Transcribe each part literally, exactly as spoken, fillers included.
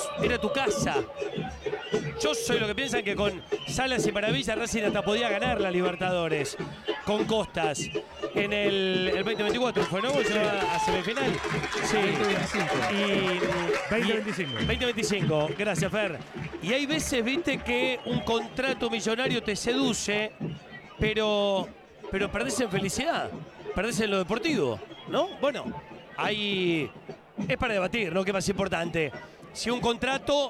era tu casa. Yo soy lo que piensan que con Salas y Maravilla Racing hasta podía ganar la Libertadores con Costas en el, el veinte veinticuatro, ¿fue, no? Se va a semifinal. Sí. veinte veinticinco. Y, veinte veinticinco. veinte veinticinco, gracias, Fer. Y hay veces, viste, que un contrato millonario te seduce, pero, pero perdés en felicidad, perdés en lo deportivo, ¿no? Bueno, hay... es para debatir, ¿no? ¿Qué más importante? Si un contrato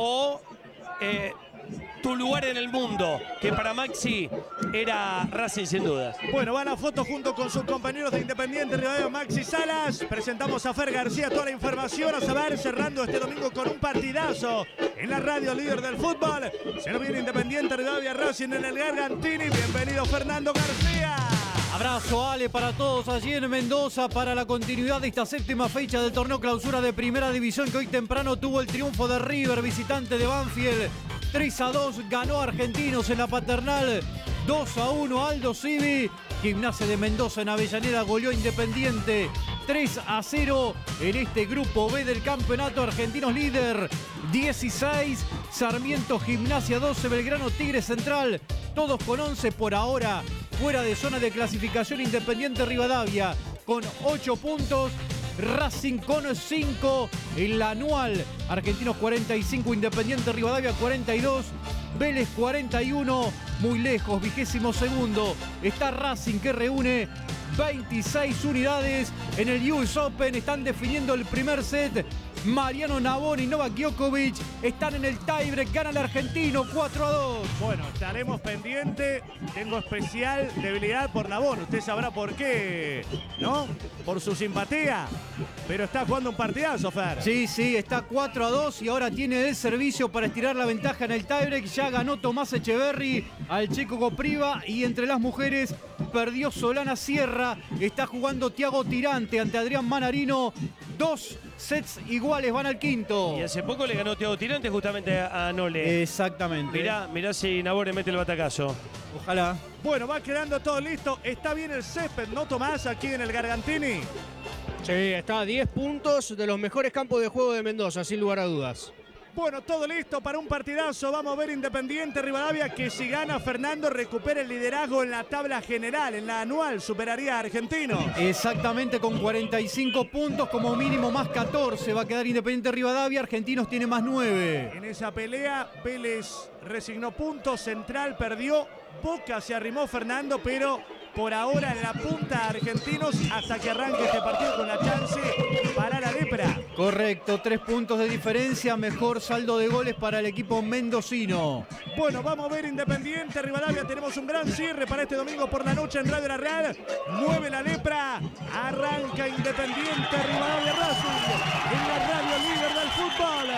o eh, tu lugar en el mundo, que para Maxi era Racing sin dudas. Bueno, va la foto junto con sus compañeros de Independiente Rivadavia, Maxi Salas. Presentamos a Fer García, toda la información a saber, cerrando este domingo con un partidazo en la radio líder del fútbol. Se nos viene Independiente Rivadavia Racing en el Gargantini. Bienvenido Fernando García. Abrazo, Ale, para todos allí en Mendoza para la continuidad de esta séptima fecha del torneo clausura de Primera División, que hoy temprano tuvo el triunfo de River, visitante de Banfield. tres a dos ganó Argentinos en la Paternal. dos a uno Aldo Civi. Gimnasia de Mendoza en Avellaneda goleó Independiente tres a cero en este grupo B del campeonato. Argentinos líder dieciséis, Sarmiento Gimnasia doce, Belgrano Tigre Central, todos con once por ahora. Fuera de zona de clasificación Independiente Rivadavia con ocho puntos. Racing con cinco en la anual. Argentinos cuarenta y cinco, Independiente Rivadavia cuarenta y dos, Vélez cuarenta y uno. Muy lejos, vigésimo segundo, está Racing, que reúne veintiséis unidades en el U S Open. Están definiendo el primer set. Mariano Navón y Novak Djokovic están en el tiebreak. Gana el argentino cuatro a dos. Bueno, estaremos pendientes. Tengo especial debilidad por Navón. Usted sabrá por qué, ¿no? Por su simpatía. Pero está jugando un partidazo, Fer. Sí, sí, está cuatro a dos y ahora tiene el servicio para estirar la ventaja en el tiebreak. Ya ganó Tomás Echeverry al checo Copriva, y entre las mujeres perdió Solana Sierra. Está jugando Thiago Tirante ante Adrián Manarino. Dos sets iguales, van al quinto. Y hace poco le ganó Thiago Tirante justamente a Nole. Exactamente. Mirá, mirá si Nabore mete el batacazo. Ojalá. Bueno, va quedando todo listo. Está bien el césped, ¿no, Tomás? Aquí en el Gargantini. Sí, está a diez puntos de los mejores campos de juego de Mendoza, sin lugar a dudas. Bueno, todo listo para un partidazo. Vamos a ver Independiente Rivadavia, que si gana Fernando recupera el liderazgo en la tabla general. En la anual superaría a Argentinos. Exactamente, con cuarenta y cinco puntos, como mínimo más catorce. Va a quedar Independiente Rivadavia. Argentinos tiene más nueve. En esa pelea, Vélez resignó puntos, Central perdió, Boca se arrimó Fernando, pero por ahora en la punta Argentinos hasta que arranque este partido con la chance para la lepra. Correcto, tres puntos de diferencia, mejor saldo de goles para el equipo mendocino. Bueno, vamos a ver Independiente Rivadavia. Tenemos un gran cierre para este domingo por la noche en Radio La Real. Mueve la lepra, arranca Independiente Rivadavia Racing en la radio líder del fútbol.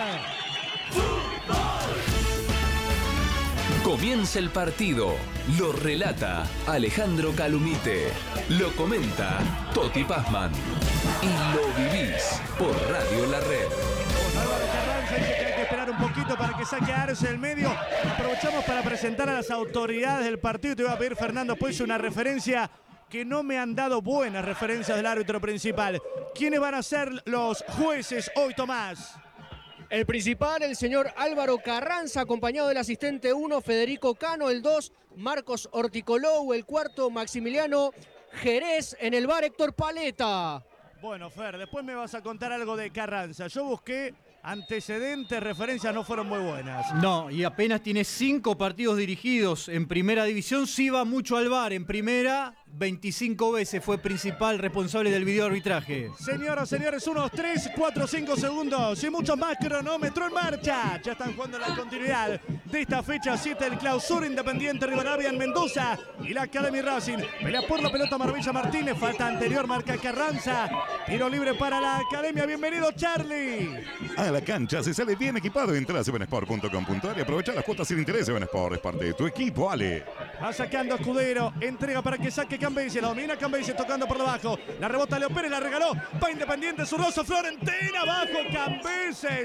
Comienza el partido, lo relata Alejandro Calumite, lo comenta Toti Pazman y lo vivís por Radio La Red. Álvaro Carranza dice que hay que esperar un poquito para que saque a Arce del medio. Aprovechamos para presentar a las autoridades del partido. Te voy a pedir, Fernando, pues una referencia que no me han dado buenas referencias del árbitro principal. ¿Quiénes van a ser los jueces hoy, Tomás? El principal, el señor Álvaro Carranza, acompañado del asistente uno, Federico Cano, el dos, Marcos Orticolou, el cuarto, Maximiliano Jerez, en el bar Héctor Paleta. Bueno, Fer, después me vas a contar algo de Carranza. Yo busqué antecedentes, referencias no fueron muy buenas. No, y apenas tiene cinco partidos dirigidos en Primera División. Sí va mucho al V A R. En Primera, veinticinco veces fue principal responsable del videoarbitraje. Señoras, señores, unos tres, cuatro, cinco segundos y mucho más. Cronómetro en marcha. Ya están jugando la continuidad de esta fecha siete del Clausura. Independiente Rivadavia en Mendoza y la Academy Racing. Pelea por la pelota Marbella Martínez. Falta anterior, marca Carranza. Tiro libre para la Academia. Bienvenido, Charlie. A la cancha se sale bien equipado. Entra a seven sport punto com punto a r y aprovecha las cuotas sin interés. seven Sport es parte de tu equipo, Ale. Va sacando a Escudero. Entrega para que saque Cambeses. La domina Cambeses tocando por debajo. La rebota Leo Pérez, la regaló. Va Independiente, Zurroso, Florentina. Abajo Cambeses.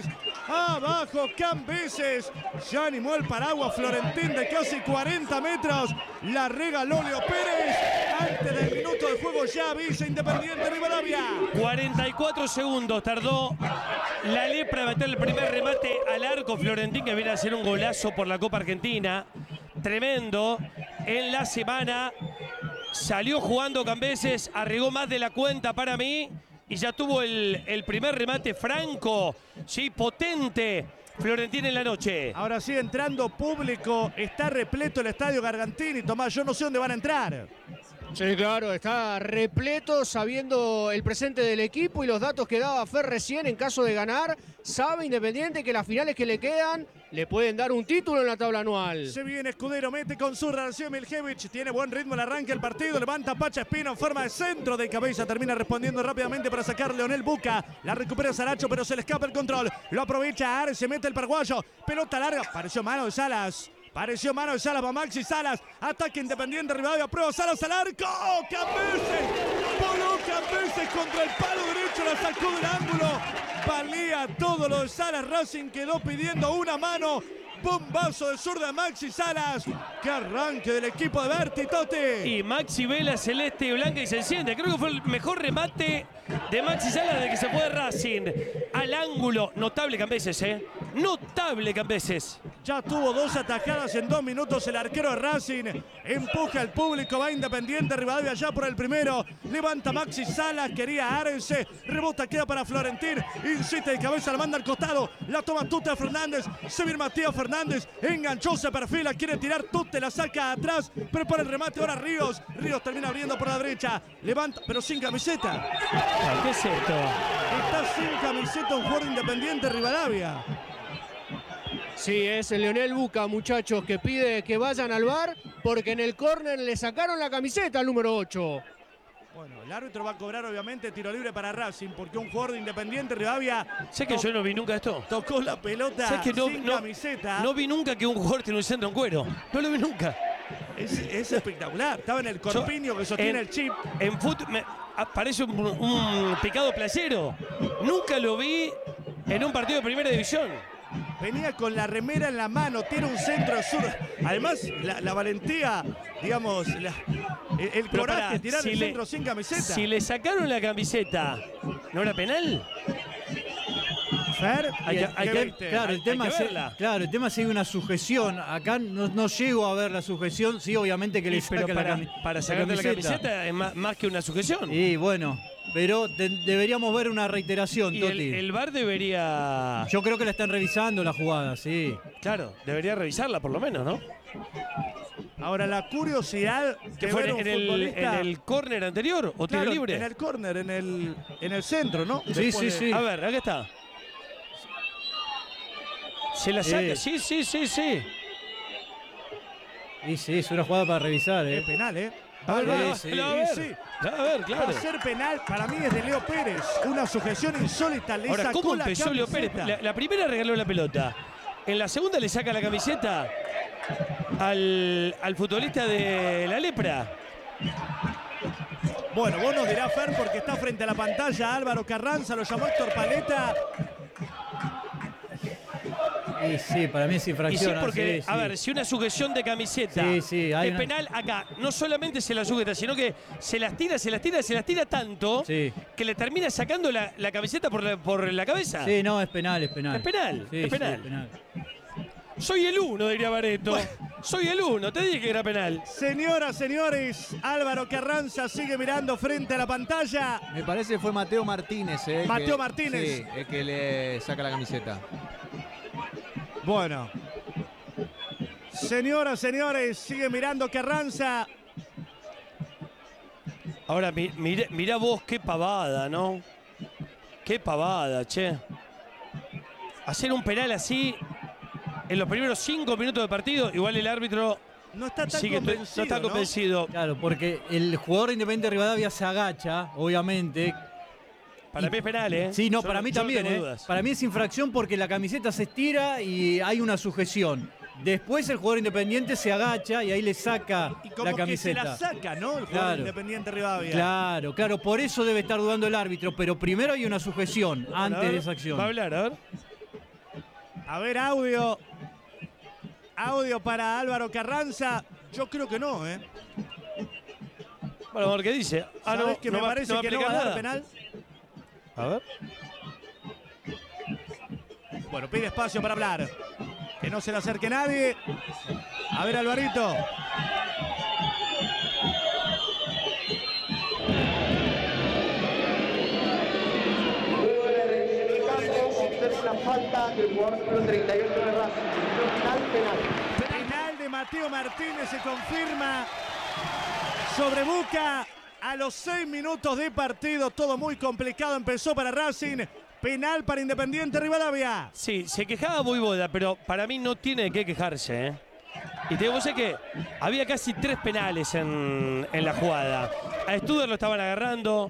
Abajo Cambeses. Ya animó el paraguas Florentín de casi cuarenta metros. La regaló Leo Pérez. Antes del minuto de juego ya avisa Independiente Rivadavia. cuarenta y cuatro segundos tardó la Lepra a meter el primer remate al arco. Florentín, que viene a hacer un golazo por la Copa Argentina. Tremendo. En la semana salió jugando Cambeses, arriesgó más de la cuenta para mí. Y ya tuvo el, el primer remate franco, sí, potente, Florentín en la noche. Ahora sí, entrando público, está repleto el estadio Gargantini. Tomás, yo no sé dónde van a entrar. Sí, claro, está repleto, sabiendo el presente del equipo y los datos que daba Fer recién en caso de ganar. Sabe Independiente que las finales que le quedan le pueden dar un título en la tabla anual. Se viene Escudero, mete con su relación Miljevich. Tiene buen ritmo el arranque del partido. Levanta Pacha Espino en forma de centro de cabeza. Termina respondiendo rápidamente para sacar Leonel Buca. La recupera Saracho, pero se le escapa el control. Lo aprovecha Ares, se mete el paraguayo. Pelota larga. Pareció mano de Salas. Pareció mano de Salas para Maxi Salas. Ataque Independiente Rivadavia. Prueba Salas al arco. ¡Oh, Cambeses! Voló Cambeses contra el palo derecho. La sacó del ángulo. Valía todo lo de Salas. Racing quedó pidiendo una mano. Bombazo de zurda Maxi Salas. ¡Qué arranque del equipo de Berti, Totti! Y Maxi Vela celeste y blanca y se enciende. Creo que fue el mejor remate de Maxi Salas de que se fue de Racing. Al ángulo. Notable Cambeses, ¿eh? Notable Cambeses. Ya tuvo dos atajadas en dos minutos el arquero de Racing. Empuja al público, va Independiente Rivadavia ya por el primero. Levanta Maxi Salas, quería Arense. Rebota, queda para Florentín. Incita de cabeza, la manda al costado. La toma Tuta Fernández. Se viene Matías Fernández. Enganchó, se perfila, quiere tirar Tuta, la saca atrás. Prepara el remate ahora Ríos. Ríos termina abriendo por la derecha. Levanta, pero sin camiseta. ¿Qué es esto? Está sin camiseta un jugador de Independiente Rivadavia. Sí, es el Leonel Buca, muchachos, que pide que vayan al bar porque en el córner le sacaron la camiseta al número ocho. Bueno, el árbitro va a cobrar obviamente tiro libre para Racing porque un jugador de Independiente Rivadavia ¿Sé que yo no vi nunca esto? tocó la pelota que no, sin no, camiseta. No vi nunca que un jugador tiene un centro en cuero. No lo vi nunca. Es, es espectacular. Estaba en el corpiño Yo, que sostiene en, el chip. En fútbol me ah, parece un, un picado playero. Nunca lo vi en un partido de primera división. Venía con la remera en la mano, tiene un centro sur. Además, la, la valentía, digamos, la, el, el Pero coraje, pará, tirar si el le- centro sin camiseta. Si le sacaron la camiseta, ¿no era penal? Fer, Hay que- ¿qué hay que- viste? Claro, Hay- el tema hay que es, verla. claro, el tema es si hay una sujeción. Acá no, no llego a ver la sujeción. Sí, obviamente que le Y, pero saque para, la, cami- para la sacarte la camiseta es más, más que una sujeción. Y, Y bueno, pero te- deberíamos ver una reiteración, el, Toti. el V A R debería... Yo creo que la están revisando la jugada, sí. Claro, debería revisarla por lo menos, ¿no? Ahora, la curiosidad ¿Que de fue ver en, un en el, futbolista- en el córner anterior o tiro Claro, libre? en el córner, en el, en el centro, ¿no? Sí, Después sí, de- sí. A ver, acá está. Se la saca, Eh. sí, sí, sí, sí. Y sí, es una jugada para revisar, Es ¿eh? penal, ¿eh? A ver, Sí, va, va, sí. va, a ver. Sí, sí. Va a ver, Va claro. a ser penal, para mí es de Leo Pérez. Una sujeción insólita. Le Ahora, sacó ¿cómo la empezó Leo Pérez? camiseta. La, la primera regaló la pelota. En la segunda le saca la camiseta al, al futbolista de la Lepra. Bueno, vos nos dirás, Fer, porque está frente a la pantalla Álvaro Carranza, lo llamó Héctor Paleta. Y sí, para mí es Y sí, infracción. porque, sí, a sí. ver, si una sujeción de camiseta Sí, sí, hay es una- penal, acá no solamente se la sujeta, sino que se las tira, se las tira, se las tira tanto Sí. que le termina sacando la, la camiseta por la, por la cabeza. Sí, no, es penal, es penal. Es penal, Sí, es sí, penal. Soy el uno, diría Bareto. Soy el uno, te dije que era penal. Señoras, señores, Álvaro Carranza sigue mirando frente a la pantalla. Me parece que fue Mateo Martínez. Eh, Mateo que- Martínez. Sí, el que le saca la camiseta. Bueno. Señoras, señores, sigue mirando Carranza. Ahora, mi- mira, mira vos qué pavada, ¿no? Qué pavada, che. Hacer un penal así en los primeros cinco minutos de partido, igual el árbitro No está tan sigue, no convencido, está ¿no? convencido. Claro, porque el jugador de Independiente Rivadavia se agacha, obviamente. Para mí es penal, ¿eh? Sí, no, Yo para mí yo no también, tengo ¿eh? dudas. Para mí es infracción porque la camiseta se estira y hay una sujeción. Después el jugador independiente se agacha y ahí le saca Y como la que camiseta. se la saca, ¿no? El jugador Claro. Independiente Rivadavia. Claro, claro, por eso debe estar dudando el árbitro, pero primero hay una sujeción Bueno, antes a ver, de esa acción. Va a hablar, a ver. A ver, audio. Audio para Álvaro Carranza. Yo creo que no, ¿eh? Bueno, a ver qué dice. Ah, ¿Sabes no, que no me va- parece no va a que no va aplicar a dar nada. penal? A ver. Bueno, pide espacio para hablar. Que no se le acerque nadie. A ver, Alvarito. Una falta del jugador número treinta y ocho de Racing. Penal, penal. Penal de Mateo Martínez se confirma sobre Boca a los seis minutos de partido. Todo muy complicado. Empezó para Racing. Penal para Independiente Rivadavia. Sí, se quejaba Voivoda, pero para mí no tiene de qué quejarse, ¿eh? Y te digo, sé que había casi tres penales en, en la jugada. A Studer lo estaban agarrando,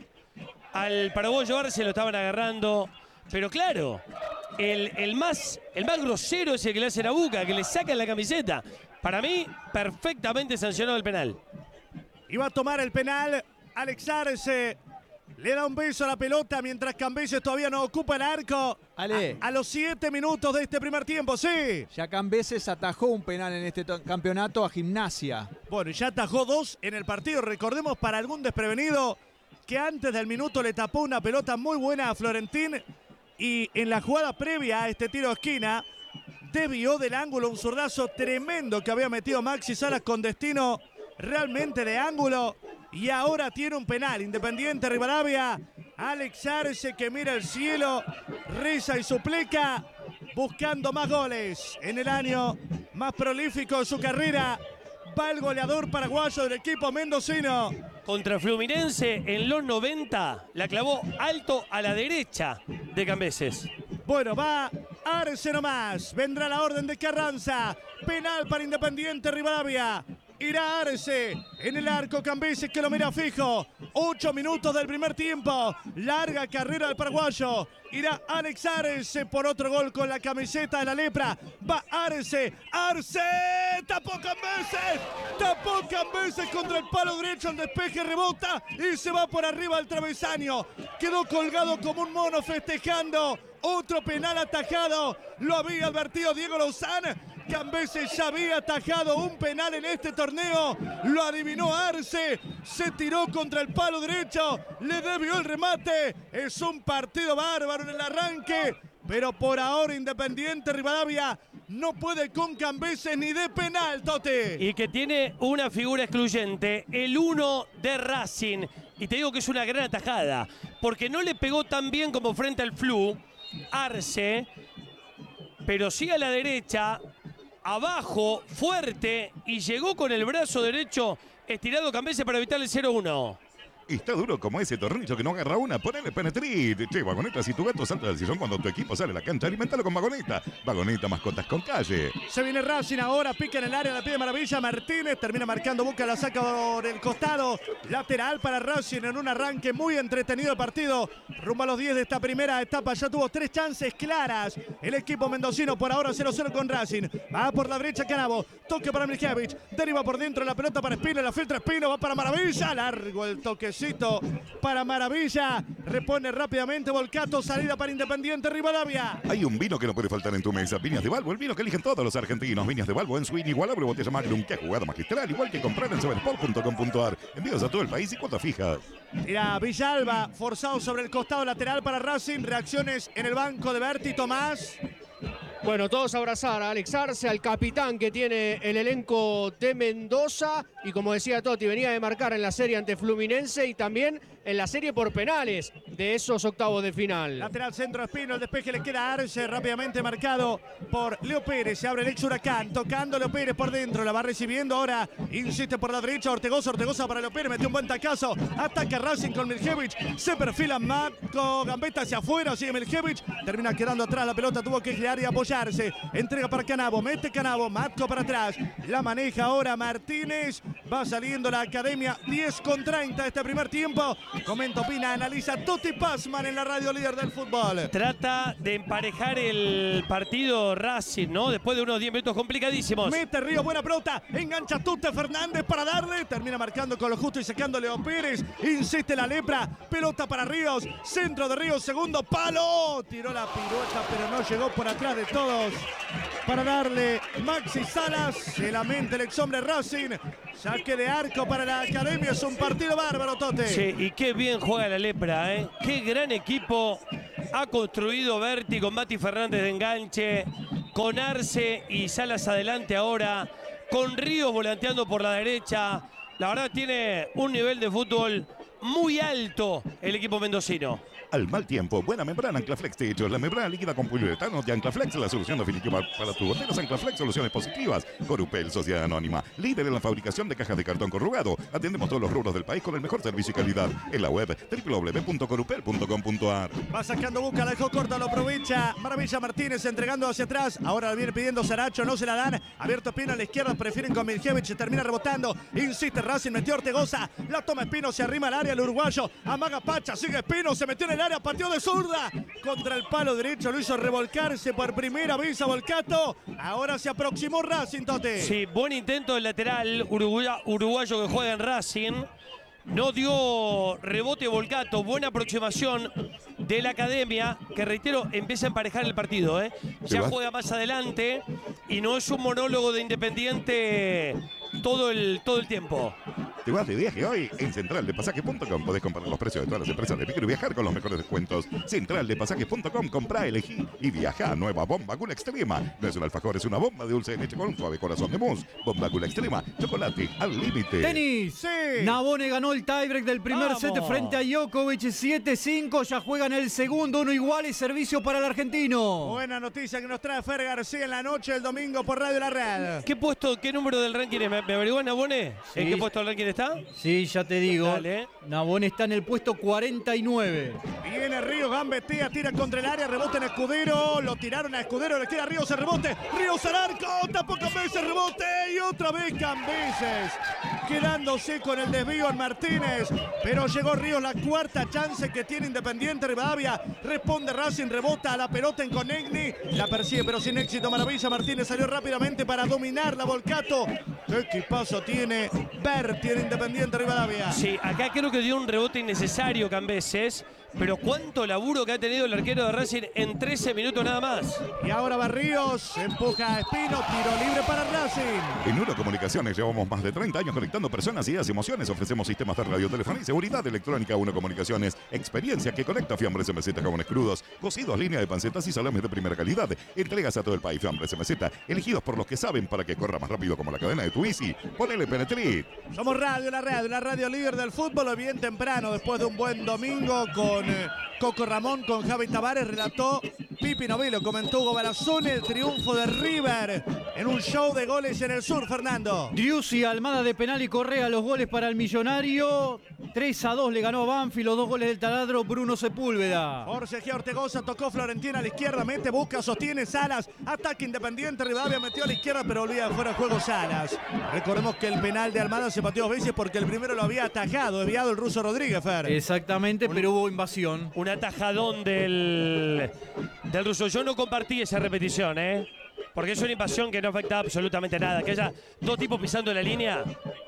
al paraguayo Arce lo estaban agarrando, pero claro, el, el, más, el más grosero es el que le hacen a Boca, que le sacan la camiseta. Para mí, perfectamente sancionado el penal. Iba a tomar el penal Alex Arce. Le da un beso a la pelota mientras Cambeses todavía no ocupa el arco. Ale. A, a los siete minutos de este primer tiempo, sí. Ya Cambeses atajó un penal en este to- campeonato a Gimnasia. Bueno, ya atajó dos en el partido. Recordemos para algún desprevenido que antes del minuto le tapó una pelota muy buena a Florentín. Y en la jugada previa a este tiro de esquina, desvió del ángulo un zurdazo tremendo que había metido Maxi Salas con destino realmente de ángulo. Y ahora tiene un penal. Independiente Rivadavia. Alex Arce que mira el cielo, reza y suplica, buscando más goles en el año más prolífico de su carrera. Va el goleador paraguayo del equipo mendocino. Contra Fluminense en los noventa la clavó alto a la derecha de Cambeses. Bueno, va Arce nomás. Vendrá la orden de Carranza. Penal para Independiente Rivadavia. Irá Arce en el arco. Cambeses que lo mira fijo. Ocho minutos del primer tiempo. Larga carrera del paraguayo. Irá Alex Arce por otro gol con la camiseta de la lepra. Va Arce. Arce. Tapó Cambeses. Tapó Cambeses contra el palo derecho. El despeje rebota y se va por arriba al travesaño. Quedó colgado como un mono festejando. Otro penal atajado. Lo había advertido Diego Lozán. Cambeses ya había atajado un penal en este torneo. Lo adivinó Arce. Se tiró contra el palo derecho. Le debió el remate. Es un partido bárbaro en el arranque. Pero por ahora Independiente Rivadavia no puede con Cambeses ni de penal, Tote. Y que tiene una figura excluyente, el uno de Racing. Y te digo que es una gran atajada. Porque no le pegó tan bien como frente al Flu, Arce. Pero sí a la derecha. Abajo, fuerte, y llegó con el brazo derecho estirado Cambeses para evitar el cero uno. Está duro como ese tornillo que no agarra una. Ponele Penetrit. Che, Vagoneta, si tu gato salta del sillón cuando tu equipo sale a la cancha, alimentalo con Vagoneta. Vagoneta, mascotas con calle. Se viene Racing ahora, pica en el área, la pide Maravilla. Martínez termina marcando Boca, la saca por el costado. Lateral para Racing en un arranque muy entretenido el partido. Rumbo a los diez de esta primera etapa, ya tuvo tres chances claras. El equipo mendocino por ahora cero cero con Racing. Va por la derecha Canavo, toque para Miljevic. Deriva por dentro la pelota para Espino, la filtra Espino, va para Maravilla. Largo el toque para Maravilla, repone rápidamente Volcato, salida para Independiente Rivadavia. Hay un vino que no puede faltar en tu mesa. Viñas de Balbo, el vino que eligen todos los argentinos. Viñas de Balbo en su inigualable botella Magnum, que ha jugado magistral, igual que comprar en seven sport punto com punto a r. Envíos a todo el país y cuotas fijas. Tira Villalba, forzado sobre el costado lateral para Racing. Reacciones en el banco de Berti Tomás. Bueno, todos a abrazar a Alex Arce, al capitán que tiene el elenco de Mendoza. Y como decía Totti, venía de marcar en la serie ante Fluminense y también en la serie por penales de esos octavos de final. Lateral centro Espino, el despeje le queda a Arce, rápidamente marcado por Leo Pérez. Se abre el ex Huracán, tocando Leo Pérez por dentro, la va recibiendo ahora. Insiste por la derecha, Ortegoza, Ortegoza para Leo Pérez, metió un buen tacazo. Ataca Racing con Miljevic, se perfila Marco Gambetta hacia afuera, sigue Miljevic. Termina quedando atrás la pelota, tuvo que girar y apoyarse. Entrega para Canavo, mete Canavo, Matco para atrás. La maneja ahora Martínez. Va saliendo la academia, diez con treinta este primer tiempo. Comenta, opina, analiza Totti Pazman en la radio líder del fútbol. Trata de emparejar el partido Racing, ¿no? Después de unos diez minutos complicadísimos. Mete Río, buena pelota. Engancha Tute Fernández para darle. Termina marcando con lo justo y secando Leo Pérez. Insiste la lepra. Pelota para Ríos. Centro de Ríos, segundo palo. Tiró la pirueta, pero no llegó por atrás de todo. todos para darle Maxi Salas. Se lamenta el ex hombre Racing. Saque de arco para la academia. Es un partido bárbaro, Tote. Sí, y qué bien juega la Lepra, ¿eh? Qué gran equipo ha construido Berti con Mati Fernández de enganche, con Arce y Salas adelante ahora, con Ríos volanteando por la derecha. La verdad tiene un nivel de fútbol muy alto el equipo mendocino. Al mal tiempo, buena membrana Anclaflex Techos, la membrana líquida con poliuretano de Anclaflex, la solución definitiva para tus goteras. Anclaflex, soluciones positivas. Corupel, Sociedad Anónima, líder en la fabricación de cajas de cartón corrugado. Atendemos todos los rubros del país con el mejor servicio y calidad. En la web doble u doble u doble u punto corupel punto com punto a r. Va sacando Busca, la dejó corta, lo aprovecha Maravilla Martínez entregando hacia atrás. Ahora la viene pidiendo Saracho, no se la dan. Abierto Espino a la izquierda, prefieren con Miljevic, termina rebotando. Insiste Racing, metió Ortegoza. La toma Espino, se arrima al área el uruguayo. Amaga Pacha, sigue Espino, se metió en el área, partió de zurda. Contra el palo derecho, lo hizo revolcarse por primera vez a Volcato. Ahora se aproximó Racing, Tote. Sí, buen intento del lateral uruguayo, uruguayo que juega en Racing. No dio rebote Volcato, buena aproximación de la academia, que reitero, empieza a emparejar el partido, ¿eh? Ya juega más adelante y no es un monólogo de Independiente todo el, todo el tiempo. Te vas de viaje hoy en central de pasajes punto com. Podés comparar los precios de todas las empresas de micro y viajar con los mejores descuentos. central de pasajes punto com. Comprá, elegí y viajá. Nueva Bomba Gula Extrema. No es un alfajor, es una bomba de dulce de leche con un suave corazón de mousse. Bomba Gula Extrema. Chocolate al límite. Tenis. Sí. Navone ganó el tiebreak del primer ¡Vamos! set frente a Djokovic. siete cinco. Ya juegan el segundo. Uno igual y servicio para el argentino. Buena noticia que nos trae Fer García en la noche del domingo por Radio La Red. ¿Qué puesto, qué número del ranking es? ¿Me, me averiguan, Nabone? Sí. ¿En qué puesto del ranking está? Sí, ya te digo. Dale. Navone está en el puesto cuarenta y nueve. Viene Ríos, gambetea, tira contra el área, rebota en Escudero. Lo tiraron a Escudero, le queda Ríos el rebote. Ríos al arco, tampoco Cambeses, rebote. Y otra vez Cambeses. Quedándose con el desvío en Martínez. Pero llegó Ríos, la cuarta chance que tiene Independiente Rivadavia. Responde Racing, rebota a la pelota en Conegni. La persigue pero sin éxito. Maravilla Martínez salió rápidamente para dominar la Volcato. ¿Qué equipazo tiene Berti en Independiente Rivadavia? Sí, acá creo que dio un rebote innecesario Cambeses, pero cuánto laburo que ha tenido el arquero de Racing en trece minutos nada más. Y ahora Barríos, empuja a Espino, tiro libre para Racing. En Uno Comunicaciones llevamos más de treinta años conectando personas, ideas y emociones. Ofrecemos sistemas de radiotelefonía y seguridad electrónica. Uno Comunicaciones, experiencia que conecta. Fiambres M Z, jabones crudos, cocidos, línea de pancetas y salames de primera calidad. Entregas a todo el país. Fiambres M Z, elegidos por los que saben para que corra más rápido como la cadena de tu bici. Ponele Penetrit. Somos Radio La Radio, la radio líder del fútbol. Hoy bien temprano, después de un buen domingo con eh, Coco Ramón, con Javi Tavares, relató Pipi Novelo, comentó Hugo Barazón el triunfo de River en un show de goles en el sur, Fernando. Driussi, Almada de penal y Correa los goles para el Millonario. tres a dos le ganó a Banfield, los dos goles del taladro Bruno Sepúlveda. Jorge G. Ortegoza tocó Florentina a la izquierda, mete, busca, sostiene Salas, ataque Independiente, Rivadavia metió a la izquierda pero olvida fuera de juego Salas. Recordemos que el penal de Almada se pateó dos veces porque el primero lo había atajado, desviado el ruso Rodríguez, Fer. Exactamente, pero hubo invasión. Un atajadón del, del ruso. Yo no compartí esa repetición, ¿eh? Porque es una invasión que no afecta absolutamente nada. Que haya dos tipos pisando la línea,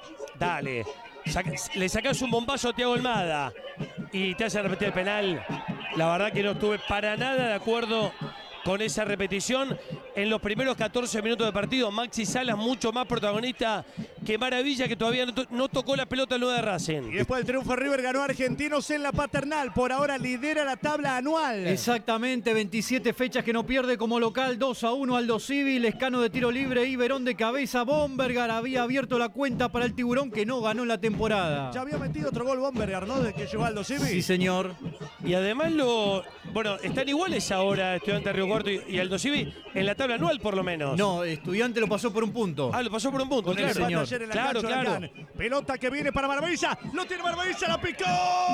dale. Saca, le sacás un bombazo a Thiago Almada y te hace repetir el penal. La verdad que no estuve para nada de acuerdo con esa repetición. En los primeros catorce minutos de partido, Maxi Salas mucho más protagonista que Maravilla, que todavía no, to no tocó la pelota al nueve de Racing. Y después del triunfo River ganó a Argentinos en la Paternal. Por ahora lidera la tabla anual. Exactamente, veintisiete fechas que no pierde como local. dos a uno Aldo Civi, Lescano de tiro libre y Verón de cabeza. Bombergar había abierto la cuenta para el Tiburón, que no ganó en la temporada. Ya había metido otro gol Bombergar, ¿no? Desde que llegó Aldo Civi. Sí, señor. Y además lo... Bueno, están iguales ahora Estudiante de Río Cuarto y, y Aldo Civi en la tabla anual por lo menos. No, Estudiante lo pasó por un punto. Ah, lo pasó por un punto, Con claro. el señor. Ayer en la Claro, cancha, claro. Huracán. Pelota que viene para Maravilla. Lo tiene Maravilla, la picó.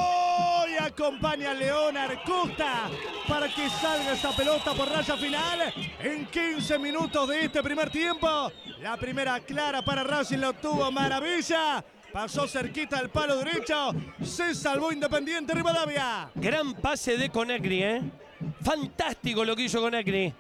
Y acompaña a Leonard Costa para que salga esta pelota por raya final. En quince minutos de este primer tiempo. La primera clara para Racing lo tuvo Maravilla. Pasó cerquita al palo derecho. Se salvó Independiente Rivadavia. Gran pase de Conegri, ¿eh? Fantástico lo que hizo Conegri.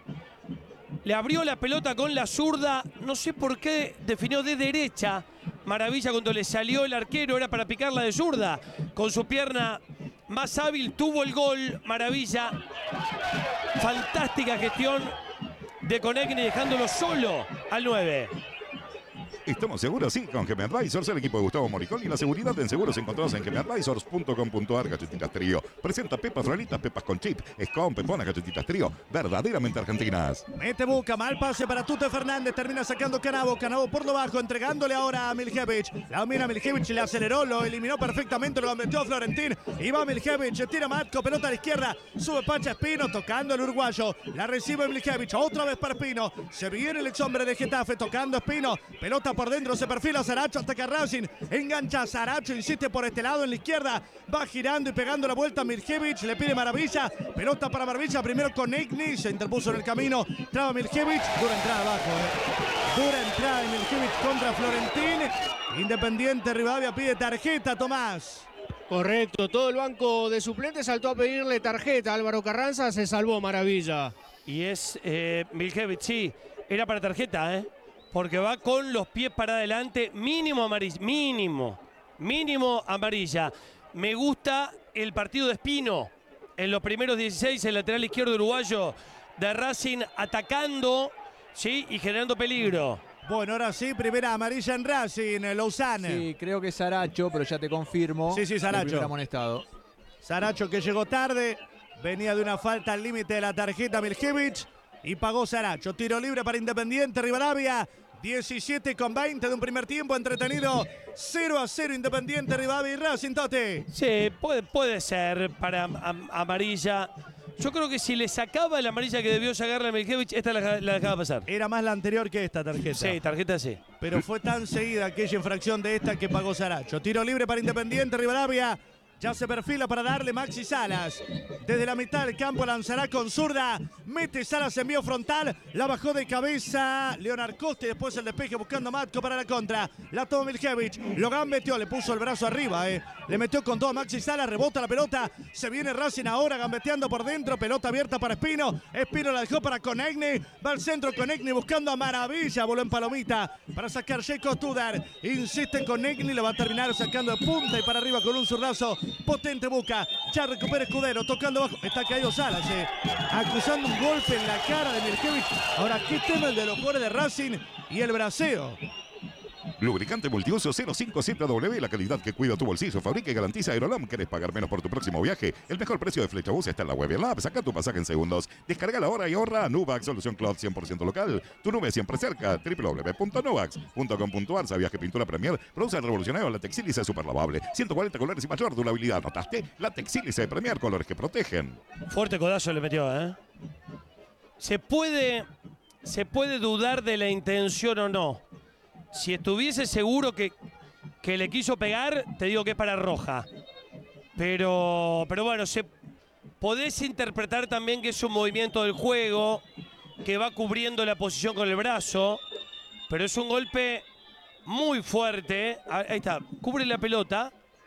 Le abrió la pelota con la zurda. No sé por qué definió de derecha. Maravilla cuando le salió el arquero. Era para picarla de zurda. Con su pierna más hábil tuvo el gol. Maravilla. Fantástica gestión de Konechny, dejándolo solo al nueve. Estamos seguros, sí, con G M Advisors, el equipo de Gustavo Moricón y la seguridad en seguros encontrados en g m advisors punto com punto a r. Galletitas Trío presenta pepas fralitas, pepas con chip, Scon, Pepona, Galletitas Trío, verdaderamente argentinas. Mete Buca, mal pase para Tute Fernández, termina sacando Canavo, Canavo por lo bajo, entregándole ahora a Miljevic. La domina Miljevic, le aceleró, lo eliminó perfectamente, lo metió a Florentín. Y va Miljevic, tira Matko, pelota a la izquierda, sube Pacha Espino, tocando el uruguayo. La recibe Miljevic, otra vez para Espino. Se viene el ex hombre de Getafe, tocando Espino, pelota por dentro, se perfila Saracho hasta que Racing engancha a Saracho, insiste por este lado en la izquierda, va girando y pegando la vuelta a Miljevic, le pide Maravilla, pelota para Maravilla, primero con Konechny, se interpuso en el camino, traba Miljevic, dura entrada abajo, eh. dura entrada de Miljevic contra Florentín. Independiente Rivadavia pide tarjeta, Tomás. Correcto, todo el banco de suplentes saltó a pedirle tarjeta. Álvaro Carranza se salvó, Maravilla. Y es eh, Miljevic, sí, era para tarjeta, ¿eh? Porque va con los pies para adelante, mínimo amarilla, mínimo, mínimo amarilla. Me gusta el partido de Espino en los primeros dieciséis, el lateral izquierdo uruguayo de Racing, atacando, sí, y generando peligro. Bueno, ahora sí, primera amarilla en Racing, Lausanne. Sí, creo que es Saracho, pero ya te confirmo. Sí, sí, Saracho. El primer amonestado. Saracho que llegó tarde, venía de una falta al límite de la tarjeta Miljevic y pagó Saracho. Tiro libre para Independiente Rivadavia. diecisiete con veinte de un primer tiempo entretenido. cero a cero Independiente Rivadavia y Racing, Tote. Sí, puede, puede ser para am, amarilla. Yo creo que si le sacaba la amarilla que debió sacarle a Miljevic, esta la, la dejaba pasar. Era más la anterior que esta tarjeta. Sí, tarjeta sí. Pero fue tan seguida aquella infracción de esta que pagó Saracho. Tiro libre para Independiente Rivadavia. Ya se perfila para darle Maxi Salas. Desde la mitad del campo lanzará con zurda. Mete Salas, envío frontal. La bajó de cabeza Leonard Costa y después el despeje buscando a Matko para la contra. La toma Miljevic. Lo gambeteó, le puso el brazo arriba. Eh. Le metió con todo a Maxi Salas. Rebota la pelota. Se viene Racing ahora gambeteando por dentro. Pelota abierta para Espino. Espino la dejó para Konechny. Va al centro Konechny buscando a Maravilla. Voló en palomita para sacar Jacob Tudor. Insiste Konechny. Lo va a terminar sacando de punta y para arriba con un zurdazo. Potente Buca, ya recupera Escudero, tocando abajo, está caído Salas, eh. acusando un golpe en la cara de Miljevic. Ahora, ¿qué tema el de los jugadores de Racing y el braseo? Lubricante multiuso cero cinco siete W, la calidad que cuida tu bolsillo, fabrica y garantiza Aerolam. ¿Querés pagar menos por tu próximo viaje? El mejor precio de Flechabús está en la web y en la app. Saca tu pasaje en segundos. Descarga la hora y ahorra. Nuvax, solución cloud cien por ciento local. Tu nube siempre cerca. w w w punto nuvax punto com punto a r. ¿Sabías que Pintura Premier produce el revolucionario látex sílice super lavable? ciento cuarenta colores y mayor durabilidad. ¿Notaste? Látex sílice Premier, colores que protegen. Fuerte codazo le metió, ¿eh? Se puede, se puede dudar de la intención o no. Si estuviese seguro que, que le quiso pegar, te digo que es para roja. Pero, pero bueno, se, podés interpretar también que es un movimiento del juego, que va cubriendo la posición con el brazo. Pero es un golpe muy fuerte. Ahí está, cubre la pelota.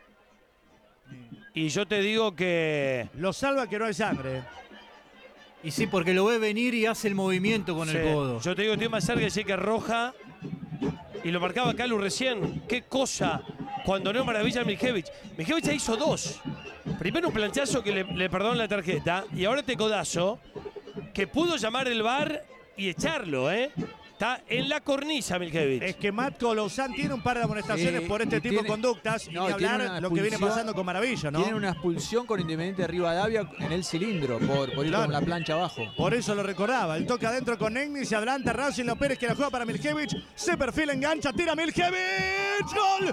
Y yo te digo que... Lo salva que no hay sangre. Y sí, porque lo ve venir y hace el movimiento con sí, el codo. Yo te digo que estoy más cerca de decir que es roja. Y lo marcaba Calu recién. Qué cosa. Cuando no Maravilla Miljevic. Miljevic ya hizo dos. Primero un planchazo que le, le perdonó la tarjeta. Y ahora este codazo que pudo llamar el V A R y echarlo, ¿eh? Está en la cornisa Miljevic. Es que Matko Lausanne tiene un par de amonestaciones Sí, por este y tipo tiene- de conductas. no, y y ni tiene hablar una lo que viene expulsión- pasando con Maravilla, ¿no? Tienen una expulsión con Independiente Rivadavia en el cilindro por, por ir Claro. con la plancha abajo. Por eso lo recordaba. El toque adentro con Konechny, se adelanta Racing López que la juega para Miljevic. Se perfila, engancha, tira Miljevic. ¡Gol!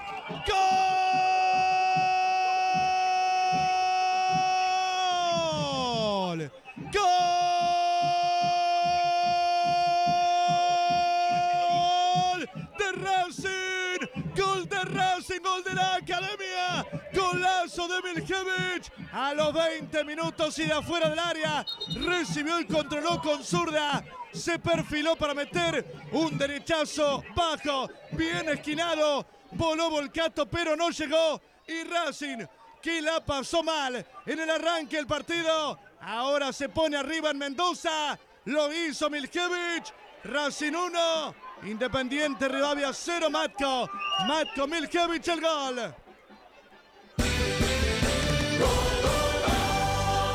¡Gol! ¡Gol! ¡De Racing! ¡Gol de Racing! ¡Gol de la Academia! ¡Golazo de Miljevic! A los veinte minutos y de afuera del área. Recibió y controló con zurda. Se perfiló para meter un derechazo bajo. Bien esquinado. Voló Volcato, pero no llegó. Y Racing, que la pasó mal en el arranque del partido. Ahora se pone arriba en Mendoza. Lo hizo Miljevic. Racing uno. Independiente Rivadavia cero. Matko. Matko Miljevic el gol.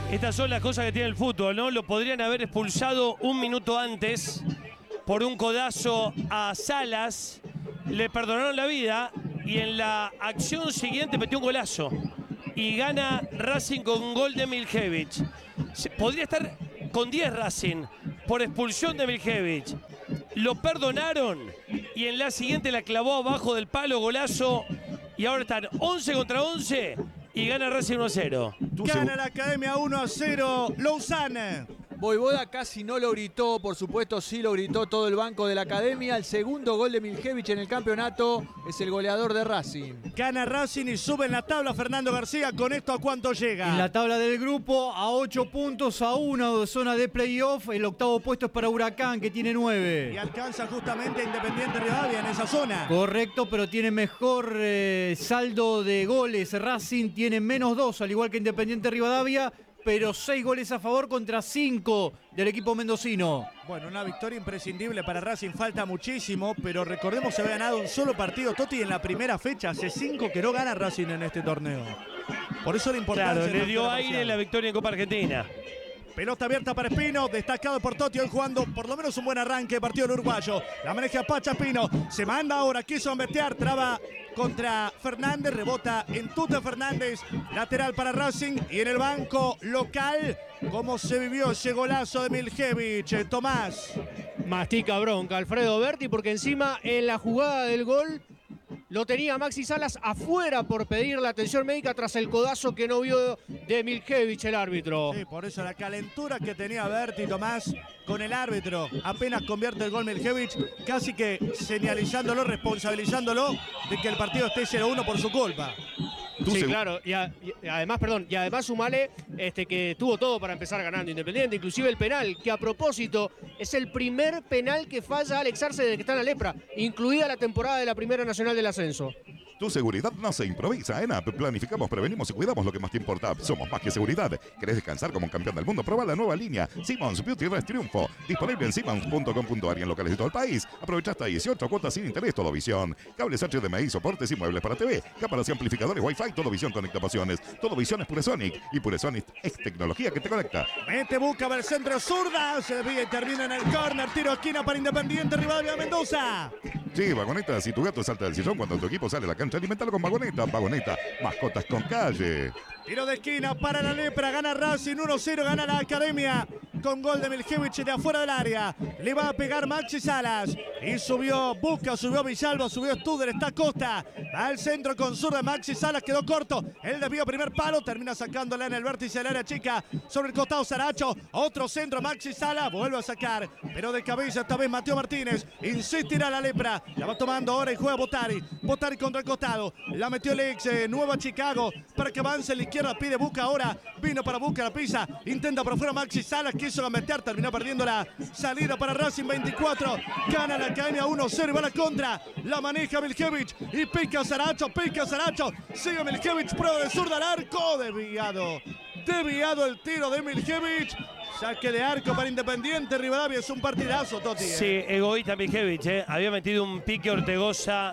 Estas son las cosas que tiene el fútbol, ¿no? Lo podrían haber expulsado un minuto antes por un codazo a Salas. Le perdonaron la vida y en la acción siguiente metió un golazo. Y gana Racing con un gol de Miljevic. Podría estar con diez Racing por expulsión de Miljevic. Lo perdonaron y en la siguiente la clavó abajo del palo, golazo. Y ahora están once contra once y gana Racing uno a cero. Gana la Academia uno a cero, Lausanne. Voivoda casi no lo gritó, por supuesto sí lo gritó todo el banco de la Academia. El segundo gol de Miljevic en el campeonato es el goleador de Racing. Gana Racing y sube en la tabla Fernando García. ¿Con esto a cuánto llega? En la tabla del grupo a ocho puntos, a una de zona de playoff. El octavo puesto es para Huracán, que tiene nueve. Y alcanza justamente a Independiente Rivadavia en esa zona. Correcto, pero tiene mejor eh, saldo de goles. Racing tiene menos dos, al igual que Independiente Rivadavia, pero seis goles a favor contra cinco del equipo mendocino. Bueno, una victoria imprescindible para Racing, falta muchísimo, pero recordemos se había ganado un solo partido, Totti, en la primera fecha. Hace cinco que no gana Racing en este torneo. Por eso la importancia. Claro, le dio aire la victoria en Copa Argentina. Pelota abierta para Espino, destacado por Totti, hoy jugando por lo menos un buen arranque de partido el uruguayo. La maneja Pacha Espino, se manda ahora, quiso embestear, traba contra Fernández, rebota en Tuta Fernández, lateral para Racing y en el banco local, ¿cómo se vivió ese golazo de Miljevic? Tomás. Mastica bronca Alfredo Berti porque encima en la jugada del gol lo tenía Maxi Salas afuera por pedir la atención médica tras el codazo que no vio de Miljevic el árbitro. Sí, por eso la calentura que tenía Berti Tomás con el árbitro. Apenas convierte el gol Miljevic, casi que señalizándolo, responsabilizándolo de que el partido esté cero uno por su culpa. Sí, claro, y, a, y además, perdón, y además sumale este, que tuvo todo para empezar ganando Independiente, inclusive el penal, que a propósito es el primer penal que falla Alex Arce desde que está en la lepra, incluida la temporada de la Primera Nacional del Ascenso. Tu seguridad no se improvisa. En A P planificamos, prevenimos y cuidamos lo que más te importa. Somos más que seguridad. ¿Querés descansar como un campeón del mundo? Prueba la nueva línea Simmons Beauty Rest Triunfo. Disponible en simmons punto com punto a r y en locales de todo el país. Aprovecha hasta dieciocho cuotas sin interés. Todo Visión. Cables H D M I, soportes y muebles para T V. Cámaras y amplificadores Wi-Fi. Todo Visión conecta pasiones. Todo Visión es Puresonic. Y Puresonic es tecnología que te conecta. Mete busca para el centro zurda. Se desvía y termina en el córner. Tiro esquina para Independiente Rivadavia Mendoza. Sí, Vagoneta, si tu gato salta del sillón cuando tu equipo sale a la cancha, alimentalo con Vagoneta. Vagoneta, mascotas con calle. Tiro de esquina para la lepra, gana Racing uno cero, gana la Academia con gol de Miljevic de afuera del área. Le va a pegar Maxi Salas y subió Busca, subió Villalba, subió Studer, está Costa. Al centro con zurda Maxi Salas, quedó corto. El desvío primer palo, termina sacándola en el vértice del área chica. Sobre el costado Saracho, otro centro Maxi Salas, vuelve a sacar, pero de cabeza esta vez Mateo Martínez. Insistirá la lepra, la va tomando ahora y juega Botari. Botari contra el costado, la metió el ex eh, Nueva Chicago para que avance a la izquierda, pide Busca ahora, vino para Busca, la pisa, intenta por afuera Maxi Salas, quiso gambetear, terminó perdiendo la salida para Racing veinticuatro, gana la Academia uno cero, va a la contra, la maneja Miljevic y pica Saracho, pica Saracho, sigue Miljevic, prueba de zurda al arco, desviado, desviado el tiro de Miljevic. Saque de arco para Independiente Rivadavia, es un partidazo, Totti. Sí, egoísta Miljevic, ¿eh? Había metido un pique Ortegoza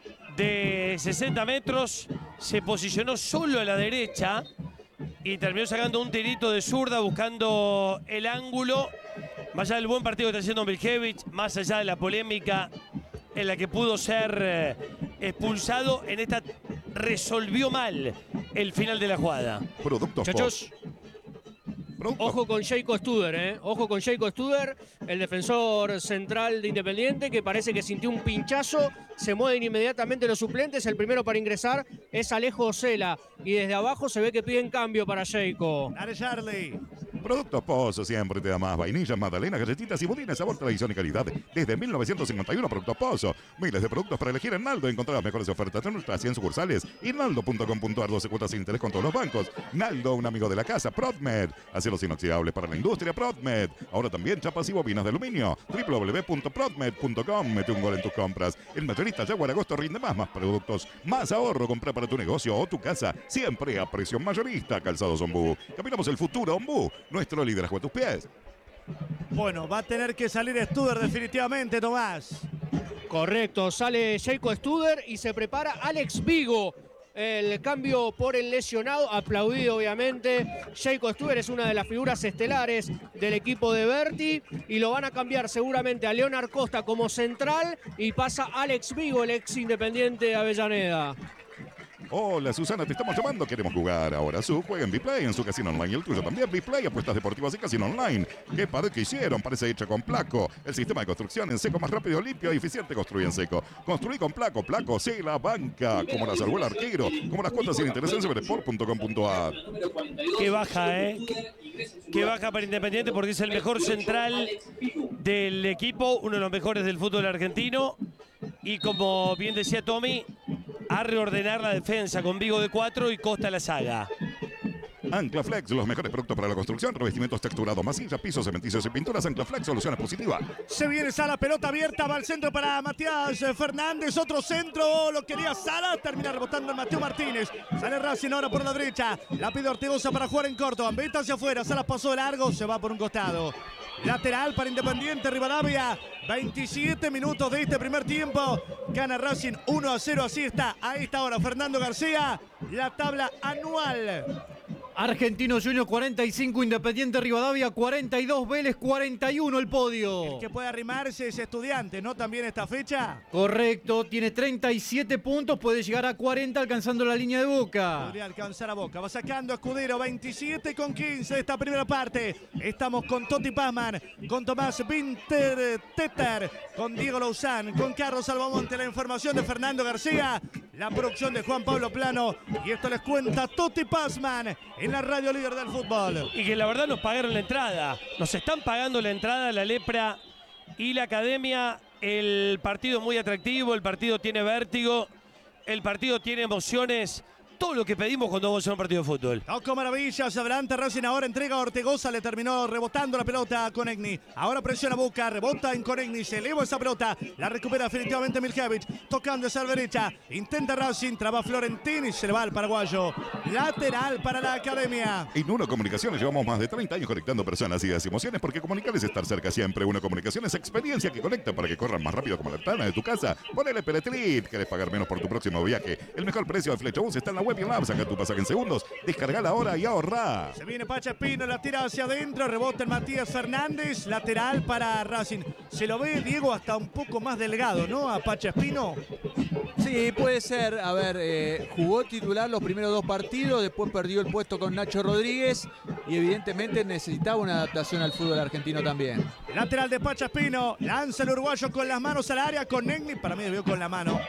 de sesenta metros, se posicionó solo a la derecha y terminó sacando un tirito de zurda buscando el ángulo. Más allá del buen partido que está haciendo Miljevic, más allá de la polémica en la que pudo ser eh, expulsado, en esta resolvió mal el final de la jugada. Productos Muchachos, ojo con Jacob Studer, ¿eh? Ojo con Jacob Studer, el defensor central de Independiente, que parece que sintió un pinchazo. Se mueven inmediatamente los suplentes. El primero para ingresar es Alejo Ocela. Y desde abajo se ve que piden cambio para Jacob. Dale, Charlie. Productos Pozo siempre te da más. Vainillas, magdalenas, galletitas y budines, sabor, tradición y calidad. Desde mil novecientos cincuenta y uno, Productos Pozo. Miles de productos para elegir en Naldo. Encontrar las mejores ofertas en nuestras cien sucursales. Y naldo punto com punto a r, doce cuotas sin interés con todos los bancos. Naldo, un amigo de la casa. Prodmed, aceros inoxidables para la industria. Prodmed. Ahora también chapas y bobinas de aluminio. w w w punto prodmed punto com. Mete un gol en tus compras. El mayorista Jaguar Agosto rinde más, más productos, más ahorro. Compra para tu negocio o tu casa. Siempre a precio mayorista. Calzados Ombú. Caminamos el futuro, Ombú. Nuestro liderazgo a tus pies. Bueno, va a tener que salir Studer definitivamente, Tomás. Correcto, sale Jacob Studer y se prepara Alex Vigo. el cambio por el lesionado, aplaudido obviamente. Jacob Stuber es una de las figuras estelares del equipo de Berti y lo van a cambiar seguramente a Leonard Costa como central y pasa Alex Vigo, el ex Independiente de Avellaneda. Hola Susana, te estamos llamando, queremos jugar ahora. Su juega en Vplay, en su casino online y el tuyo también. Vplay, apuestas deportivas y casino online. ¿Qué pared que hicieron? Parece hecha con Placo. El sistema de construcción en seco más rápido, limpio y eficiente. Construye en seco. Construí con Placo. Placo, sí, la banca. Como la salvó el arquero. Como las cuotas sin interés en Severesport punto com punto a r. Qué baja, ¿eh? Qué baja para Independiente porque es el mejor central del equipo, uno de los mejores del fútbol argentino. Y como bien decía Tommy, a reordenar la defensa con Vigo de cuatro y Costa la saga. Anclaflex, los mejores productos para la construcción, revestimientos texturados, masilla, pisos, cementicios y pinturas. Anclaflex, soluciones positivas. Se viene Sala, pelota abierta, va al centro para Matías Fernández, otro centro, lo quería Sala, termina rebotando en Mateo Martínez. Sale Racing ahora por la derecha, la pide Ortigosa para jugar en corto, Ambeta hacia afuera, Sala pasó de largo, se va por un costado. Lateral para Independiente Rivadavia, veintisiete minutos de este primer tiempo, gana Racing uno a cero, así está a esta hora Fernando García, la tabla anual. Argentino Junior cuarenta y cinco, Independiente Rivadavia cuarenta y dos, Vélez cuarenta y uno el podio. El que puede arrimarse es Estudiante, ¿no? También esta fecha. Correcto, tiene treinta y siete puntos, puede llegar a cuarenta alcanzando la línea de Boca. Podría alcanzar a Boca, va sacando a Escudero, veintisiete con quince de esta primera parte. Estamos con Toti Pazman, con Tomás Winterteter, con Diego Louzán, con Carlos Albamonte, la información de Fernando García, la producción de Juan Pablo Plano. Y esto les cuenta Toti Pazman en la radio líder del fútbol. Y que la verdad nos pagaron la entrada. Nos están pagando la entrada la Lepra y la Academia. El partido es muy atractivo, el partido tiene vértigo, el partido tiene emociones. Todo lo que pedimos cuando vamos a un partido de fútbol. Toco maravilla, se adelanta Racing ahora, entrega a Ortegoza, le terminó rebotando la pelota a Conegni. Ahora presiona Boca, rebota en Conegni, se eleva esa pelota, la recupera definitivamente Miljevic, tocando esa derecha, intenta Racing, traba Florentini y se le va al paraguayo. Lateral para la Academia. En Uno Comunicaciones llevamos más de treinta años conectando personas, ideas y emociones, porque comunicar es estar cerca siempre. Uno Comunicaciones, experiencia que conecta para que corran más rápido como la ventana de tu casa. Ponele Peletrit, ¿querés pagar menos por tu próximo viaje? El mejor precio de Flechabús está en la web y en la app. Saca tu pasaje en segundos, descargala ahora y ahorrá. Se viene Pacha Espino, la tira hacia adentro, rebota en Matías Fernández, lateral para Racing. Se lo ve, Diego, hasta un poco más delgado, ¿no? A Pacha Espino. Sí, puede ser. A ver, eh, jugó titular los primeros dos partidos, después perdió el puesto con Nacho Rodríguez y evidentemente necesitaba una adaptación al fútbol argentino también. Lateral de Pacha Espino, lanza el uruguayo con las manos al área, con Negni, para mí debió con la mano.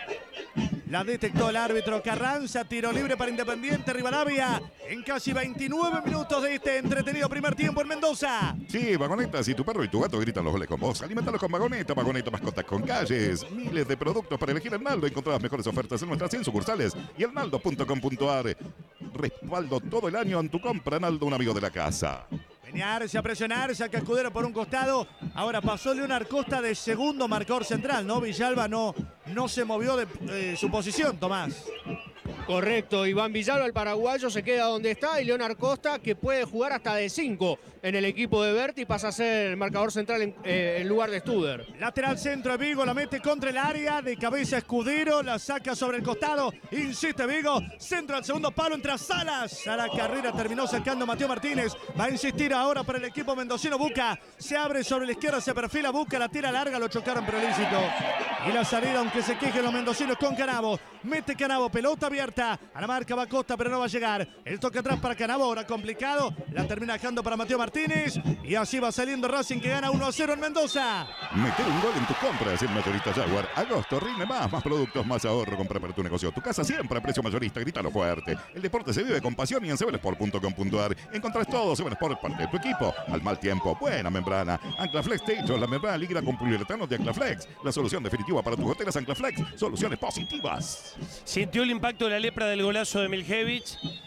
La detectó el árbitro Carranza, tiro libre para Independiente Rivadavia en casi veintinueve minutos de este entretenido primer tiempo en Mendoza. Sí, Vagoneta, si tu perro y tu gato gritan los goles con vos, aliméntalos con Vagoneta, Vagoneta mascotas con calles. Miles de productos para elegir el Naldo, encontrá las mejores ofertas en nuestras cien sucursales y el naldo punto com punto a r. Respaldo todo el año en tu compra, Naldo, un amigo de la casa. Menearse a presionar, saca Escudero por un costado. Ahora pasó Leonard Costa de segundo marcador central, ¿no? Villalba no, no se movió de eh, su posición, Tomás. Correcto, Iván Villalba, el paraguayo, se queda donde está y Leonard Costa, que puede jugar hasta de cinco en el equipo de Berti, pasa a ser el marcador central en, eh, en lugar de Studer. Lateral centro de Vigo, la mete contra el área, de cabeza Escudero, la saca sobre el costado, insiste Vigo, centro al segundo palo, entra Salas, a la carrera terminó sacando Mateo Martínez, va a insistir ahora para el equipo mendocino. Buca, se abre sobre la izquierda, se perfila Buca, la tira larga, lo chocaron pero lícito. Y la salida, aunque se quejen los mendocinos con Canavo, mete Canavo, pelota abierta, a la marca va Costa pero no va a llegar, el toque atrás para Canavo, ahora complicado, la termina dejando para Mateo Martínez y así va saliendo Racing que gana uno a cero en Mendoza. Meter un gol en tus compras en Mayorista Jaguar. Agosto rinde más, más productos, más ahorro. Compra para tu negocio, tu casa siempre a precio mayorista. Grítalo fuerte. El deporte se vive con pasión y en sevensport punto com punto a r encontrás todo. Sevensport, parte de tu equipo. Al mal tiempo, buena membrana. Anclaflex Techo, la membrana líquida con poliuretano de Anclaflex. La solución definitiva para tus goteras Anclaflex. Soluciones positivas. Sintió el impacto de la lepra del golazo de Miljevic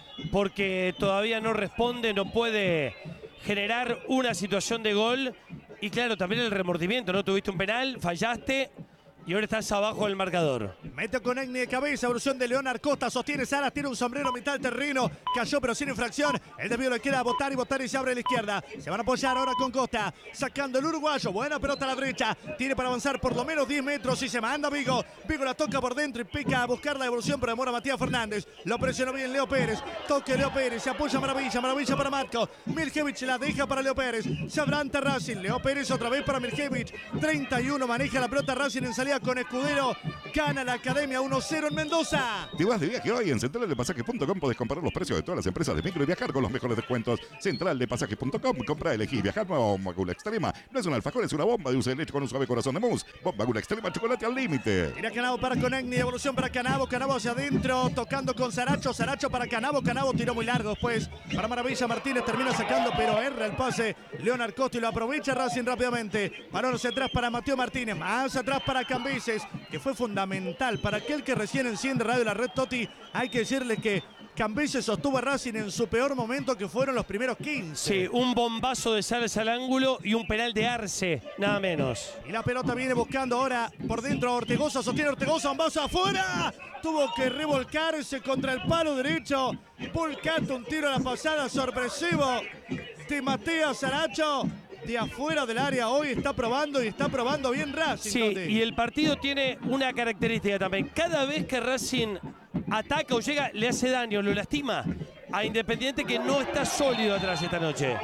porque todavía no responde, no puede generar una situación de gol y claro, también el remordimiento, ¿no? Tuviste un penal, fallaste, Y ahora estás abajo del marcador. Mete con Egni de cabeza, evolución de Leonard Costa, sostiene Salas, tiene un sombrero a mitad del terreno, cayó pero sin infracción, el desvío le queda a Botari, Botari se abre a la izquierda, se van a apoyar ahora con Costa, sacando el uruguayo, buena pelota a la derecha, tiene para avanzar por lo menos diez metros y se manda Vigo, Vigo la toca por dentro y pica a buscar la evolución, pero demora Matías Fernández, lo presionó bien Leo Pérez, toque Leo Pérez, se apoya Maravilla, Maravilla para Matko, Miljevich la deja para Leo Pérez, se abranta Racing, Leo Pérez otra vez para Miljevich, treinta y uno maneja la pelota Racing en salida con Escudero, gana la Academia uno cero en Mendoza. Te vas de viaje hoy en central de pasajes punto com. Podés comparar los precios de todas las empresas de micro y viajar con los mejores descuentos. central de pasajes punto com. Compra, elegí viajar. Bomba Gula Extrema. No es un alfajor, es una bomba de dulce de leche con un suave corazón de mousse. Bomba Gula Extrema, chocolate al límite. Tira Canavo para Conegni, evolución para Canavo. Canavo hacia adentro, tocando con Saracho. Saracho para Canavo. Canavo tiró muy largo después. Para Maravilla Martínez termina sacando, pero erra el pase. Leonard Costa y lo aprovecha Racing rápidamente. Parón hacia atrás para Mateo Martínez. Más atrás para Cambises, que fue fundamental para aquel que recién enciende Radio La Red Toti. Hay que decirle que Cambises sostuvo a Racing en su peor momento, que fueron los primeros quince. Sí, un bombazo de Salas al ángulo y un penal de Arce, nada menos. Y la pelota viene buscando ahora por dentro a Ortegoza, sostiene Ortegoza, bombazo afuera. Tuvo que revolcarse contra el palo derecho. Volcando un tiro a la pasada sorpresivo de Matías Saracho. De afuera del área hoy está probando y está probando bien Racing. Sí, Toti. y el partido tiene una característica también. Cada vez que Racing ataca o llega, le hace daño, lo lastima a Independiente, que no está sólido atrás esta noche.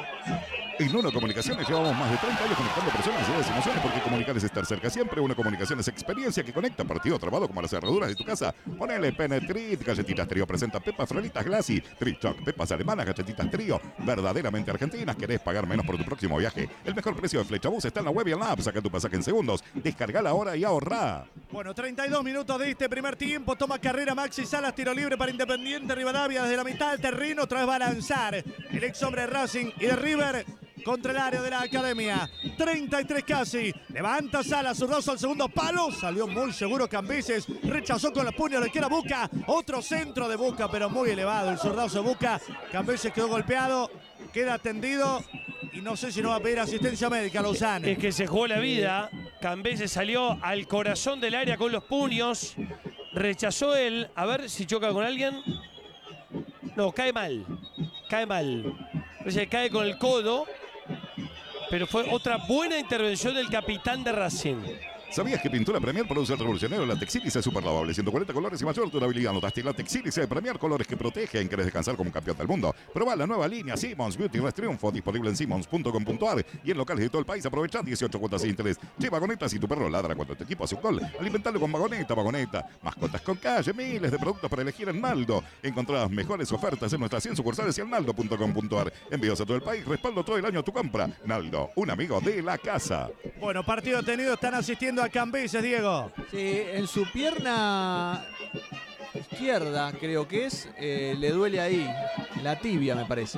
En Uno Comunicaciones llevamos más de treinta años conectando personas, ideas y emociones, porque comunicar es estar cerca siempre. Uno Comunicaciones, experiencia que conecta partido trabado como las cerraduras de tu casa. Ponele Penetrit, galletitas Trío presenta Pepas Floritas Glassy, Trichoc, Pepas Alemanas, galletitas Trío, verdaderamente argentinas. ¿Querés pagar menos por tu próximo viaje? El mejor precio de Flechabús está en la web y en la app. Saca tu pasaje en segundos, descargala ahora y ahorrá. Bueno, treinta y dos minutos de este primer tiempo. Toma carrera Maxi Salas, tiro libre para Independiente Rivadavia desde la mitad del terreno. Otra vez va a lanzar el ex hombre de Racing y de River contra el área de la Academia. treinta y tres casi. Levanta Salas, zurdazo al segundo palo. Salió muy seguro Cambises. Rechazó con los puños, le queda Buca. Otro centro de Buca, pero muy elevado. El zurdazo de Buca. Cambises quedó golpeado. Queda tendido. Y no sé si no va a pedir asistencia médica a Lozano. Es que se jugó la vida. Cambises salió al corazón del área con los puños. Rechazó él. A ver si choca con alguien. No, cae mal. Cae mal. Parece que cae con el codo. Pero fue otra buena intervención del capitán de Racing. ¿Sabías que Pintura Premier produce el revolucionario Latex Sílice super lavable? ciento cuarenta colores y mayor durabilidad. ¿Notaste? Latex Sílice de Premier, colores que protegen. ¿Querés descansar como un campeón del mundo? Probá la nueva línea Simmons Beauty Rest Triunfo, disponible en simmons punto com punto ar y en locales de todo el país. Aprovecha dieciocho cuotas sin interés. Che, Vagoneta, si tu perro ladra cuando tu equipo hace un gol, alimentalo con Vagoneta, Vagoneta. Mascotas con calle, miles de productos para elegir en Naldo. Encontrá las mejores ofertas en nuestras cien sucursales y en naldo punto com punto ar. Envíos a todo el país, respaldo todo el año a tu compra. Naldo, un amigo de la casa. Bueno, partido tenido, están asistiendo a Cambises, Diego. Sí, en su pierna izquierda, creo que es, eh, le duele ahí, la tibia me parece.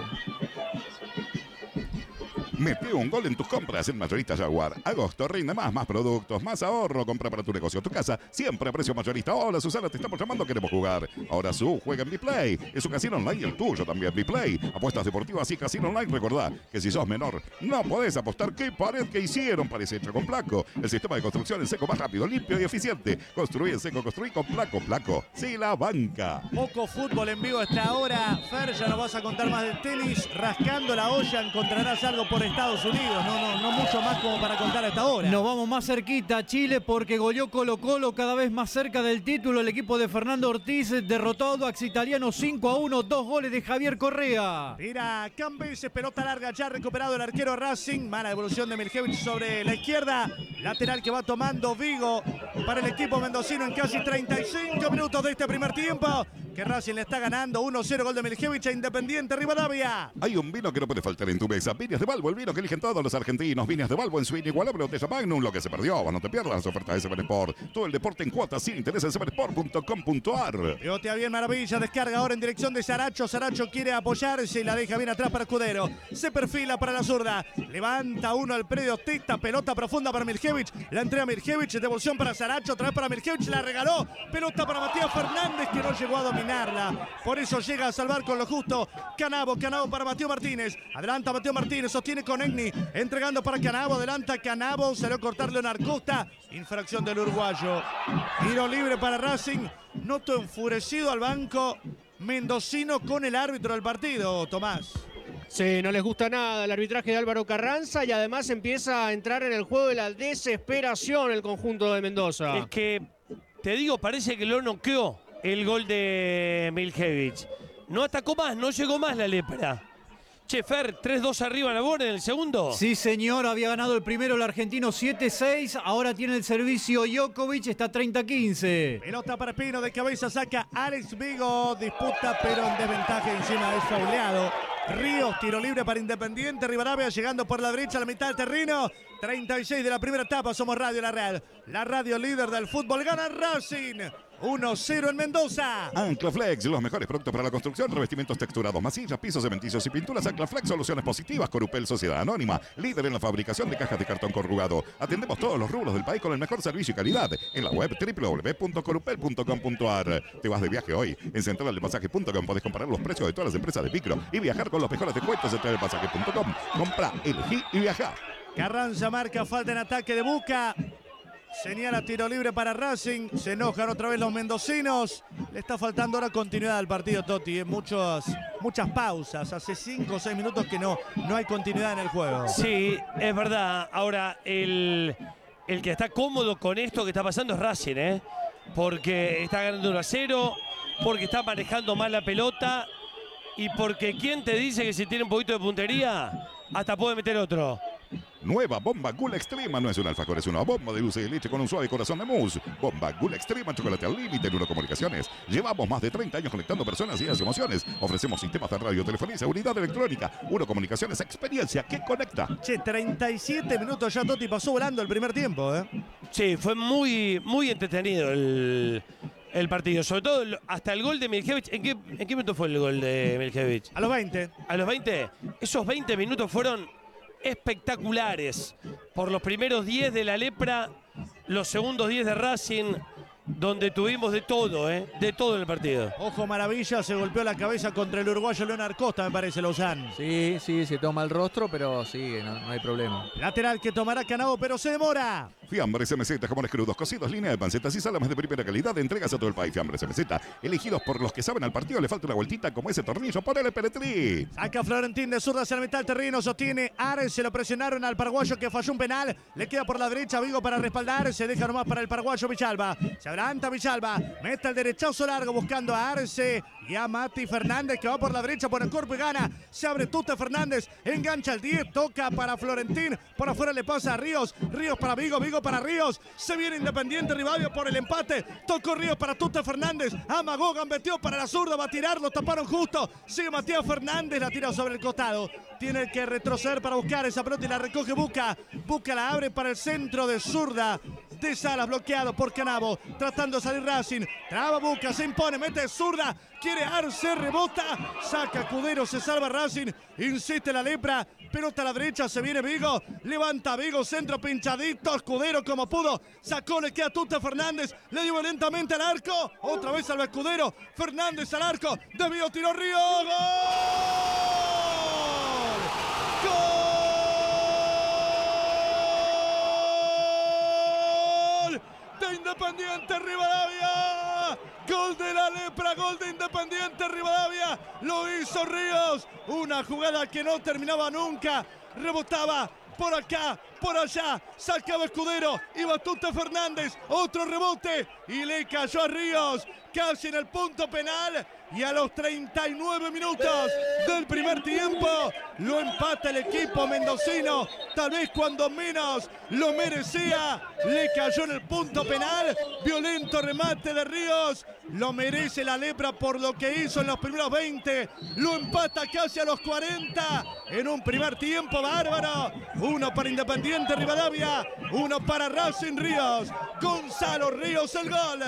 Mete un gol en tus compras en Mayorista Jaguar. Agosto rinde más, más productos, más ahorro. Compra para tu negocio, tu casa, siempre a precio mayorista. Hola Susana, te estamos llamando, queremos jugar. Ahora su juega en Biplay. Es un casino online y el tuyo también, Biplay. Apuestas deportivas y casino online. Recordá que si sos menor, no podés apostar. ¿Qué pared que hicieron? Parece hecha con Placo. El sistema de construcción en seco más rápido, limpio y eficiente. Construí en seco, construí con Placo. Placo, sí, la banca. Poco fútbol en vivo hasta ahora. Fer, ya nos vas a contar más del tenis. Rascando la olla encontrarás algo por Estados Unidos. No, no, no mucho más como para contar a esta hora. Nos vamos más cerquita a Chile porque goleó Colo Colo, cada vez más cerca del título. El equipo de Fernando Ortiz derrotó a Audax Italiano cinco a uno. Dos goles de Javier Correa. Mira, Cambises, pelota larga, ya recuperado el arquero Racing. Mala evolución de Miljevich sobre la izquierda. Lateral que va tomando Vigo para el equipo mendocino en casi treinta y cinco minutos de este primer tiempo. Que Racing le está ganando uno cero, gol de Miljevich a Independiente Rivadavia. Hay un vino que no puede faltar en tu mesa. Viñas de Balbo, el vino que eligen todos los argentinos. Viñas de Balbo en su inigualable botella Magnum. Lo que se perdió, no te pierdas las ofertas de Seven Sport. Todo el deporte en cuotas sin interés en seven sport punto com punto ar. Peotea bien Maravilla, descarga ahora en dirección de Saracho. Saracho quiere apoyarse y la deja bien atrás para Escudero. Se perfila para la zurda. Levanta uno al predio Tita. Pelota profunda para Miljevich. La entrega Miljevich. Devolución para Saracho. Otra vez para Miljevich. La regaló. Pelota para Matías Fernández, que no llegó a dominar terminarla. Por eso llega a salvar con lo justo Canavo. Canavo para Mateo Martínez. Adelanta Mateo Martínez, sostiene con Egni. Entregando para Canavo, adelanta Canavo. Salió a cortar Leonardo Costa. Infracción del uruguayo. Tiro libre para Racing. Noto enfurecido al banco mendocino con el árbitro del partido, Tomás. Sí, no les gusta nada el arbitraje de Álvaro Carranza y además empieza a entrar en el juego de la desesperación el conjunto de Mendoza. Es que, te digo, parece que lo noqueó el gol de Miljevich. No atacó más, no llegó más la lepra. Che, Fer, tres dos arriba en la bola en el segundo. Sí, señor, había ganado el primero el argentino siete seis, ahora tiene el servicio Djokovic, está treinta quince. Pelota para Pino, de cabeza saca Alex Vigo, disputa pero en desventaja, encima es fauleado. Ríos, tiro libre para Independiente, Rivadavia llegando por la derecha a la mitad del terreno. treinta y seis de la primera etapa, somos Radio La Real. La radio líder del fútbol, gana Racing. uno cero en Mendoza. Anclaflex, los mejores productos para la construcción, revestimientos texturados, masillas, pisos cementicios y pinturas. Anclaflex, soluciones positivas. Corupel, Sociedad Anónima, líder en la fabricación de cajas de cartón corrugado. Atendemos todos los rubros del país con el mejor servicio y calidad. En la web doble u doble u doble u punto corupel punto com punto a r. Te vas de viaje hoy. En central de pasaje punto com podés comparar los precios de todas las empresas de micro y viajar con los mejores descuentos. central de pasaje punto com. Compra, elegí y viaja. Carranza marca falta en ataque de Buca. Señala tiro libre para Racing. Se enojan otra vez los mendocinos. Le está faltando ahora continuidad al partido, Totti. ¿eh? Muchos, muchas pausas. Hace cinco o seis minutos que no, no hay continuidad en el juego. Sí, es verdad. Ahora, el, el que está cómodo con esto que está pasando es Racing, ¿eh? Porque está ganando uno a cero, porque está manejando mal la pelota y porque ¿quién te dice que si tiene un poquito de puntería hasta puede meter otro? Nueva bomba Gula Extrema, no es un alfajor, es una bomba de dulce de leche con un suave corazón de mousse. Bomba Gula Extrema, chocolate al límite en Uno Comunicaciones. Llevamos más de treinta años conectando personas y emociones. Ofrecemos sistemas de radio, telefonía y seguridad electrónica. Uno Comunicaciones, experiencia que conecta. Che, treinta y siete minutos ya, Totti, pasó volando el primer tiempo, ¿eh? Sí, fue muy, muy entretenido el, el partido. Sobre todo hasta el gol de Miljevich. ¿En qué, ¿En qué minuto fue el gol de Miljevich? A los veinte. A los veinte. Esos veinte minutos fueron espectaculares. Por los primeros diez de la lepra, los segundos diez de Racing, donde tuvimos de todo, ¿eh? De todo en el partido. Ojo, maravilla, se golpeó la cabeza contra el uruguayo Leonardo Costa, me parece, Lozán. Sí, sí, se toma el rostro, pero sigue, no, no hay problema. Lateral que tomará Canavo, pero se demora. Fiambres M Z, jamones crudos, cocidos, línea de pancetas y salames de primera calidad. Entregas a todo el país. Fiambres M Z, elegidos por los que saben al partido. Le falta una vueltita como ese tornillo. Ponele Peretri. Saca Florentín de zurda hacia la mitad del terreno. Sostiene Ares. Se lo presionaron al paraguayo que falló un penal. Le queda por la derecha Vigo para respaldar. Se deja nomás para el paraguayo Villalba. Se adelanta Villalba. Mete el derechazo largo buscando a Arce y a Mati Fernández que va por la derecha, por el cuerpo y gana. Se abre Tute Fernández. Engancha el diez. Toca para Florentín. Por afuera le pasa a Ríos. Ríos para Vigo. Vigo para Ríos. Se viene Independiente Rivadavia por el empate. Tocó Ríos para Tute Fernández. Amagó, gambeteó para la zurda. Va a tirar. Lo taparon justo. Sigue Matías Fernández. La tira sobre el costado. Tiene que retroceder para buscar esa pelota y la recoge Buca. Buca la abre para el centro de zurda. De Salas bloqueado por Canavo. Tratando de salir Racing. Traba Buca. Se impone. Mete zurda. Quiere Arce. Rebota. Saca Cudero. Se salva Racing. Insiste la lepra. Pelota a la derecha. Se viene Vigo. Levanta Vigo. Centro pinchadito. Escudero como pudo. Sacó. Le queda Tute Fernández. Le dio lentamente al arco. Otra vez al Escudero. Fernández al arco. Desvío. Tiró Río. ¡Gol! ¡Gol! De Independiente Rivadavia. Gol de la lepra, gol de Independiente Rivadavia. Lo hizo Ríos. Una jugada que no terminaba nunca. Rebotaba por acá, por allá. Sacaba Escudero. Iba Tute Fernández. Otro rebote. Y le cayó a Ríos. Casi en el punto penal. Y a los treinta y nueve minutos del primer tiempo lo empata el equipo mendocino. Tal vez cuando menos lo merecía. Le cayó en el punto penal. Violento remate de Ríos. Lo merece la lepra por lo que hizo en los primeros veinte. Lo empata casi a los cuarenta. En un primer tiempo bárbaro. Uno para Independiente Rivadavia. Uno para Racing Ríos. Gonzalo Ríos el gol.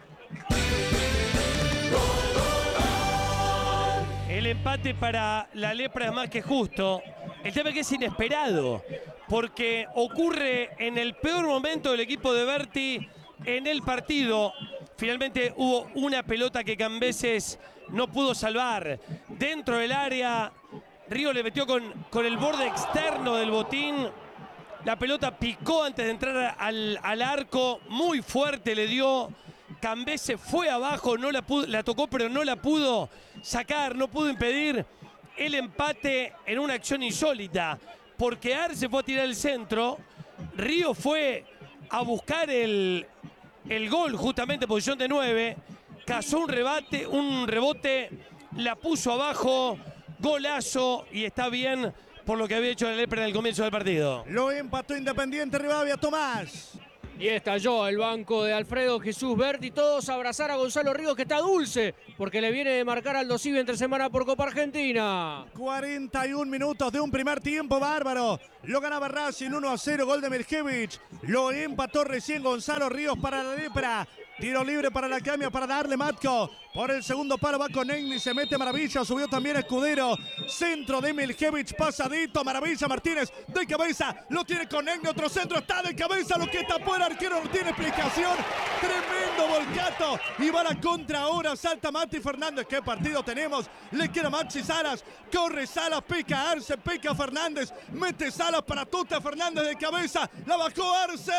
El empate para la lepra es más que justo. El tema es que es inesperado, porque ocurre en el peor momento del equipo de Berti en el partido. Finalmente hubo una pelota que Cambeses no pudo salvar. Dentro del área, Río le metió con, con el borde externo del botín. La pelota picó antes de entrar al, al arco, muy fuerte le dio. Cambeses fue abajo, no la, pudo, la tocó pero no la pudo sacar, no pudo impedir el empate en una acción insólita. Porque Arce fue a tirar el centro, Río fue a buscar el, el gol justamente en posición de nueve, cazó un rebate, un rebote, la puso abajo, golazo y está bien por lo que había hecho la Lepra en el comienzo del partido. Lo empató Independiente Rivadavia, Tomás. Y estalló el banco de Alfredo Jesús Berti. Todos a abrazar a Gonzalo Ríos, que está dulce, porque le viene de marcar Aldo Civi entre semana por Copa Argentina. cuarenta y un minutos de un primer tiempo bárbaro. Lo ganaba Racing uno a cero, gol de Mirkevich. Lo empató recién Gonzalo Ríos para la Lepra. Tiro libre para la Camia para darle Matco. Por el segundo palo va con Egni, se mete Maravilla, subió también Escudero. Centro de Miljevic, pasadito, Maravilla Martínez de cabeza, lo tiene con Egni, otro centro, está de cabeza, lo que tapó el arquero, no tiene explicación. Tremendo volcato, y va la contra ahora, salta Mati Fernández, qué partido tenemos, le queda Maxi Salas, corre Salas, peca Arce, peca Fernández, mete Salas para Tuta Fernández de cabeza, la bajó Arce.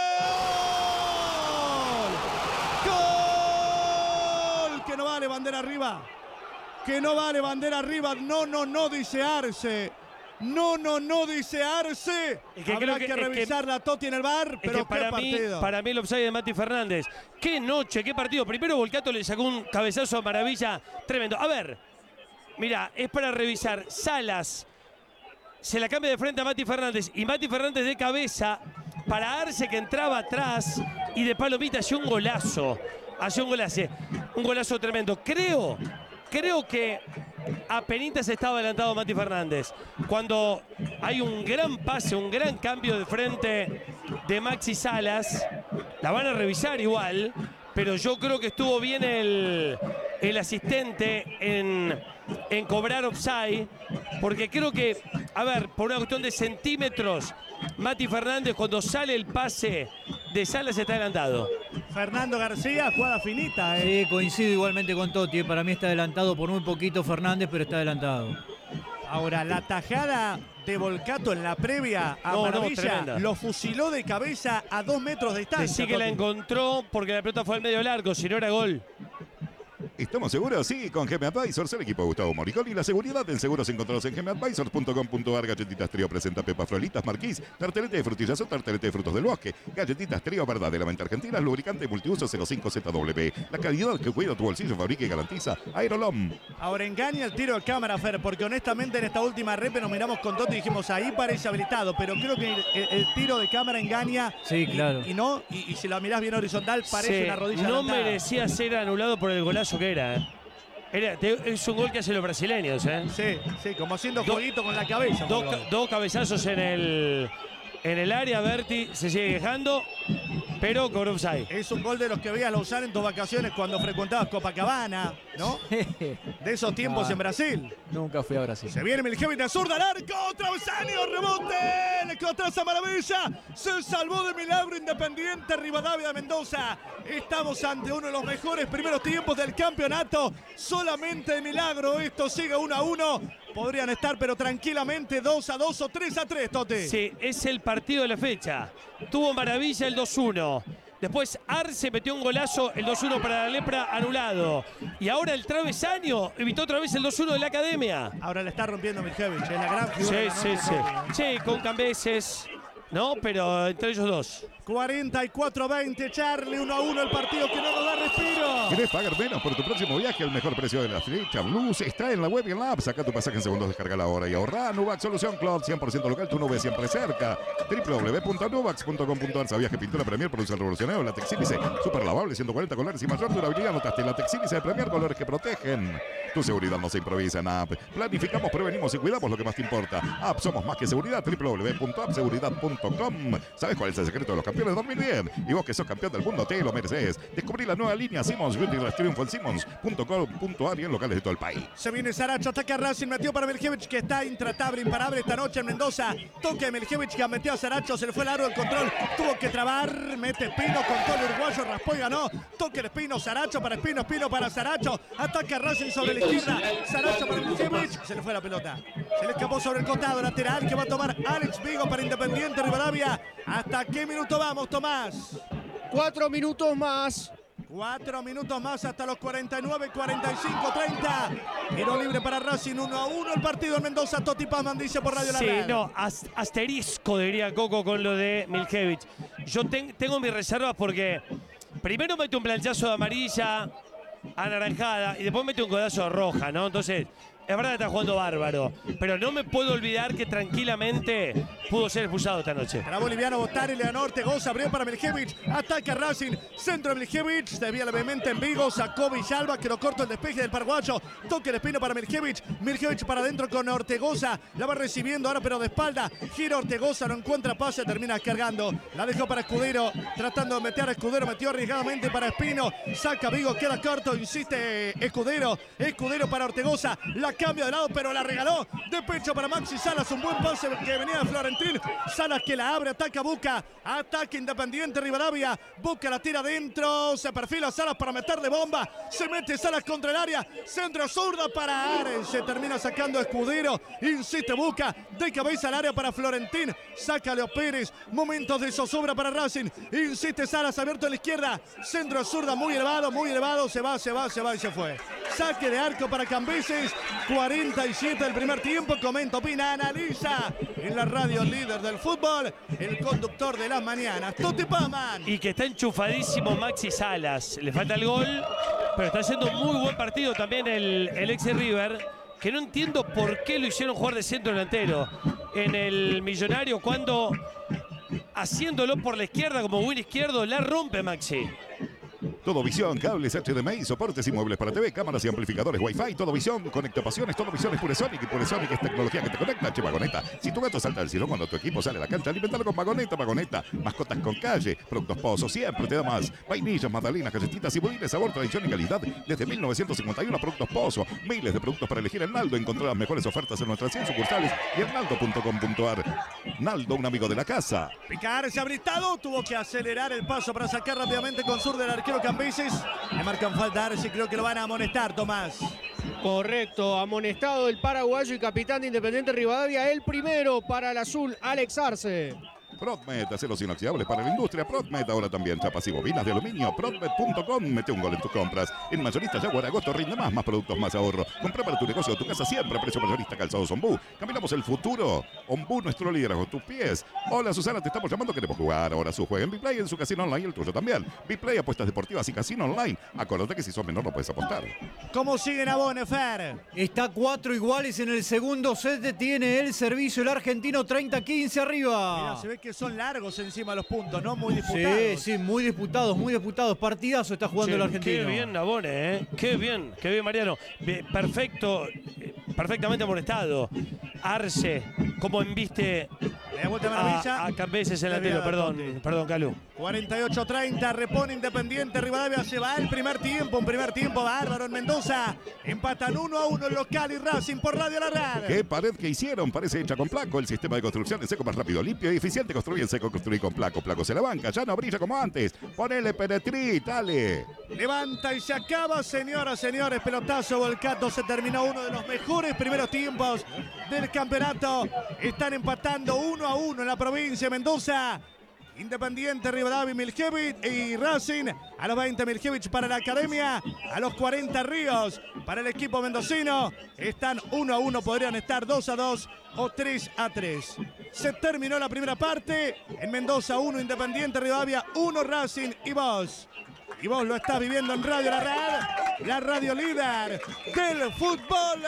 ¡Gol! Que no vale bandera arriba. Que no vale bandera arriba. No, no, no, dice Arce. No, no, no, dice Arce. Es que Habrá creo que, que revisar que, la Toti en el bar, pero que para qué mí, partido. para mí el offside de Mati Fernández. Qué noche, qué partido. Primero Volcato le sacó un cabezazo a Maravilla tremendo. A ver, mira, es para revisar. Salas se la cambia de frente a Mati Fernández y Mati Fernández de cabeza para Arce, que entraba atrás y de palomita hacía un golazo. Hacía un golazo, un golazo tremendo. Creo, creo que apenitas estaba adelantado Mati Fernández. Cuando hay un gran pase, un gran cambio de frente de Maxi Salas, la van a revisar igual, pero yo creo que estuvo bien el, el asistente en, en cobrar offside, porque creo que, a ver, por una cuestión de centímetros, Mati Fernández, cuando sale el pase de Salas, está adelantado. Fernando García, jugada finita. ¿eh? Sí, coincido igualmente con Toti. Para mí está adelantado por muy poquito Fernández, pero está adelantado. Ahora, la tajada de Volcato en la previa a No, no, Maravilla tremenda. lo fusiló de cabeza a dos metros de distancia. Sí que la Toti. encontró porque la pelota fue al medio largo, si no era gol. ¿Estamos seguros? Sí, con G M Advisors, el equipo de Gustavo Moricón y la seguridad del seguro se encontramos en gmadvisors punto com punto ar. Galletitas Trío presenta Pepa Frolitas Marquís, tartelete de frutillas o tartelete de frutos del bosque. Galletitas Trío, verdad de la mente argentina, lubricante multiuso cero cinco Z W. La calidad que cuida tu bolsillo, fabrica y garantiza Aerolom. Ahora engaña el tiro de cámara, Fer, porque honestamente en esta última repe nos miramos con Toti y dijimos ahí parece habilitado, pero creo que el, el- el tiro de cámara engaña. Sí, y- claro. Y, no, y, y si la mirás bien horizontal parece Sí, una rodilla no adelantada. merecía ser anulado por el golazo que era. ¿eh? Era, te- es un gol que hacen los brasileños, ¿eh? Sí, sí, como haciendo Do- jueguito con la cabeza. Dos, por ca- favor. dos cabezazos en el, en el área. Berti se sigue quejando, pero con offside. Es un gol de los que veías la usar en tus vacaciones cuando frecuentabas Copacabana, ¿no? De esos tiempos Ah. en Brasil. Nunca fui a Brasil. Se viene Miljevic de zurda al arco, travesaño, rebote, le quedó atrás a Maravilla, se salvó de milagro Independiente Rivadavia de Mendoza. Estamos ante uno de los mejores primeros tiempos del campeonato, solamente de milagro esto sigue uno a uno. Podrían estar pero tranquilamente dos a dos o tres a tres, Tote. Sí, es el partido de la fecha. Tuvo Maravilla el dos uno. Después Arce metió un golazo, el dos uno para la Lepra, anulado. Y ahora el travesaño evitó otra vez el dos uno de la Academia. Ahora le está rompiendo Miljevic, es la gran Sí, figura. de la sí, noche, sí. Tote. Sí, con Cambeses, ¿no? Pero entre ellos dos. cuarenta y cuatro a veinte, Charlie, uno a uno el partido que no nos da respiro. ¿Querés pagar menos por tu próximo viaje? El mejor precio de la fecha Blues está en la web y en la app. Saca tu pasaje en segundos, descarga la hora y ahorra. Nubax Solución Cloud, cien por ciento local, tu nube siempre cerca. w w w punto nubax punto com punto ar. Viaje, pintura Premier, producción revolucionario, la Texílice, super lavable, ciento cuarenta colores y mayor durabilidad. Notaste la Texílice de Premier, colores que protegen. Tu seguridad no se improvisa en app. Planificamos, prevenimos y cuidamos lo que más te importa. App, somos más que seguridad. w w w punto app seguridad punto com. ¿Sabes cuál es el secreto de los campeones? campeones dormir bien. Y vos que sos campeón del mundo, te lo mereces. Descubrí la nueva línea Simmons Beauty Rest Triunfo en Simmons punto com punto a r y en locales de todo el país. Se viene Saracho, ataca a Racing, metió para Miljevic, que está intratable, imparable esta noche en Mendoza. Toque Miljevic, que metió a Saracho, se le fue largo el control, tuvo que trabar, mete Espino con todo el uruguayo, raspó y ganó. Toque de Espino, Saracho para Espino, Espino para Saracho. Ataca a Racing sobre la izquierda, Saracho para Miljevic, se le fue la pelota. Se le escapó sobre el costado lateral que va a tomar Alex Vigo para Independiente Rivadavia. ¿Hasta qué minuto vamos, Tomás? Cuatro minutos más. Cuatro minutos más hasta los cuarenta y nueve, cuarenta y cinco, treinta. Tiro libre para Racing, uno a uno el partido en Mendoza. Toti Pazman dice por Radio La Sí, Red. no, as- asterisco diría Coco con lo de Miljevic. Yo ten- tengo mis reservas porque primero mete un planchazo de amarilla anaranjada y después mete un codazo de roja, ¿no? Entonces, es verdad que está jugando bárbaro, pero no me puedo olvidar que tranquilamente pudo ser expulsado esta noche. Para Boliviano Botari, le ganó Ortegoza, abrió para Miljevic, ataca Racing, centro de Miljevic, desvía levemente en Vigo, sacó Villalba, que lo cortó el despeje del paraguayo, toque de Espino para Miljevic, Miljevic para adentro con Ortegoza, la va recibiendo ahora pero de espalda, gira Ortegoza, no encuentra pase, termina cargando, la dejó para Escudero, tratando de meter a Escudero, metió arriesgadamente para Espino, saca Vigo, queda corto, insiste Escudero, Escudero para Ortegoza, la cambio de lado pero la regaló, de pecho para Maxi Salas, un buen pase que venía de Florentín, Salas que la abre, ataca Buca, ataque Independiente Rivadavia, Buca la tira adentro, se perfila Salas para meterle bomba, se mete Salas contra el área, centro zurda para Ares, se termina sacando Escudero, insiste Buca, de cabeza al área para Florentín, saca Leo Pérez, momentos de zozobra para Racing, insiste Salas abierto a la izquierda, centro zurda muy elevado, muy elevado, se va, se va, se va y se fue. Saque de arco para Cambises, cuarenta y siete del primer tiempo, comenta, opina, analiza en la radio líder del fútbol, el conductor de las mañanas, Toti Pazman. Y que está enchufadísimo Maxi Salas. Le falta el gol, pero está haciendo un muy buen partido también el, el ex River, que no entiendo por qué lo hicieron jugar de centro delantero en el Millonario cuando haciéndolo por la izquierda como buen izquierdo la rompe Maxi. Todo Visión, cables H D M I, soportes y muebles para T V, cámaras y amplificadores Wi-Fi. Todo Visión, conecta pasiones. Todo Visión es Puresonic y Puresonic es tecnología que te conecta. Che, Vagoneta. Si tu gato salta del cielo cuando tu equipo sale a la cancha, alimentalo con Vagoneta, Vagoneta. Mascotas con calle, productos Pozo, siempre te da más. Vainillas, magdalenas, galletitas y budines, sabor, tradición y calidad. Desde mil novecientos cincuenta y uno, productos Pozo. Miles de productos para elegir en Naldo. Encontrar las mejores ofertas en nuestras cien sucursales y en naldo punto com punto a r. Naldo, un amigo de la casa. Picar se ha habilitado, tuvo que acelerar el paso para sacar rápidamente con sur del arquero Cambises. Le marcan falta a Ares y creo que lo van a amonestar, Tomás. Correcto, amonestado el paraguayo y capitán de Independiente Rivadavia, el primero para el azul, Alex Arce. Protmed, aceros inoxidables para la industria. Protmed, ahora también chapas y bobinas de aluminio. Protmed punto com, mete un gol en tus compras. En mayorista Jaguar agosto rinde más, más productos, más ahorro. Compra para tu negocio o tu casa siempre. Precio mayorista calzados Ombú. Caminamos el futuro. Ombú, nuestro liderazgo, tus pies. Hola Susana, te estamos llamando, queremos jugar. Ahora su juega en Biplay, en su casino online y el tuyo también. Biplay, apuestas deportivas y casino online. Acuérdate que si sos menor no puedes apostar. ¿Cómo siguen a Bonefer? Está cuatro iguales en el segundo set. Tiene el servicio el argentino treinta quince arriba. Mirá, se ve que son largos encima los puntos, ¿no? Muy disputados. Sí, sí, muy disputados, muy disputados. Partidazo está jugando Sí, el argentino. Qué bien Nabone, ¿eh? Qué bien, qué bien Mariano. Bien, perfecto, eh, perfectamente amonestado. Arce, como embiste Le da vuelta a Maravilla. a, a Cambises el delantero, Desviada, perdón, Totti. perdón, Calu. cuarenta y ocho treinta, repone Independiente Rivadavia, se va el primer tiempo, un primer tiempo bárbaro en Mendoza. Empatan uno a uno el local y Racing por Radio La Red. ¿Qué pared que hicieron? Parece hecha con Placo. El sistema de construcción es seco, más rápido, limpio y eficiente. Construye en seco, construir con Placo. Placo se la banca, ya no brilla como antes. Ponele Penetri, dale. Levanta y se acaba, señoras, señores. Pelotazo Volcato, se terminó uno de los mejores primeros tiempos del campeonato. Están empatando uno a uno en la provincia de Mendoza. Independiente, Rivadavia, Miljevic y Racing. A los veinte Miljevic para la Academia. A los cuarenta Ríos para el equipo mendocino. Están uno a uno, podrían estar dos a dos o tres a tres. Se terminó la primera parte. En Mendoza uno, Independiente, Rivadavia uno, Racing y vos. Y vos lo estás viviendo en Radio La Red, la radio líder del fútbol.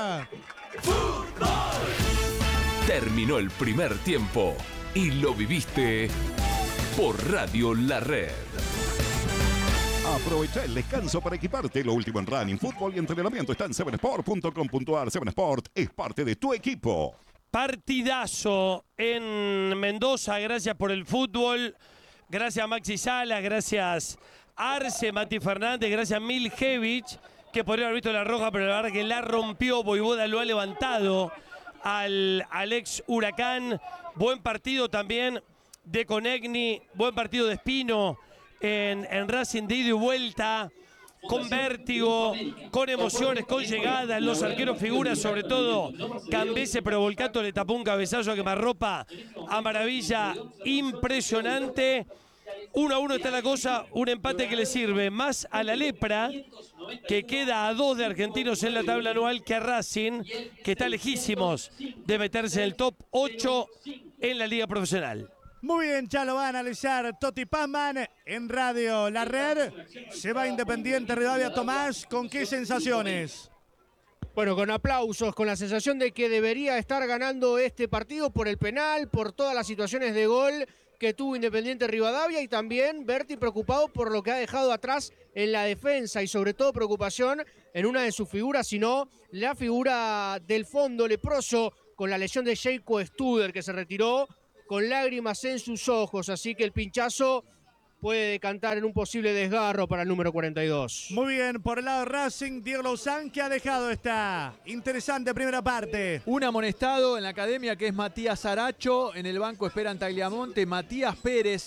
Terminó el primer tiempo y lo viviste por Radio La Red. Aprovecha el descanso para equiparte. Lo último en running, fútbol y entrenamiento está en seven sport punto com punto a r. seven Sport es parte de tu equipo. Partidazo en Mendoza, gracias por el fútbol. Gracias Maxi Salas, gracias Arce, Mati Fernández, gracias Miljevich, que podría haber visto la roja, pero la verdad que la rompió. Voivoda lo ha levantado al, al ex Huracán. Buen partido también de Conegni, buen partido de Espino en, en Racing de ida y vuelta, con vértigo, con emociones, con llegadas. Los arqueros figuras, sobre todo Cambese, pero Volcato le tapó un cabezazo a quemarropa a maravilla, impresionante. Uno a uno está la cosa, un empate que le sirve más a la Lepra, que queda a dos de Argentinos en la tabla anual, que a Racing, que está lejísimos de meterse en el top ocho en la liga profesional. Muy bien, ya lo va a analizar Toti Pazman en Radio La Red. Se va Independiente Rivadavia. Tomás, ¿con qué sensaciones? Bueno, con aplausos, con la sensación de que debería estar ganando este partido por el penal, por todas las situaciones de gol que tuvo Independiente Rivadavia, y también Berti preocupado por lo que ha dejado atrás en la defensa y sobre todo preocupación en una de sus figuras, sino la figura del fondo leproso con la lesión de Jacob Studer, que se retiró con lágrimas en sus ojos, así que el pinchazo puede decantar en un posible desgarro para el número cuarenta y dos. Muy bien, por el lado de Racing, Diego Lozán, que ha dejado esta interesante primera parte. Un amonestado en la academia, que es Matías Aracho. En el banco esperan Tagliamonte, Matías Pérez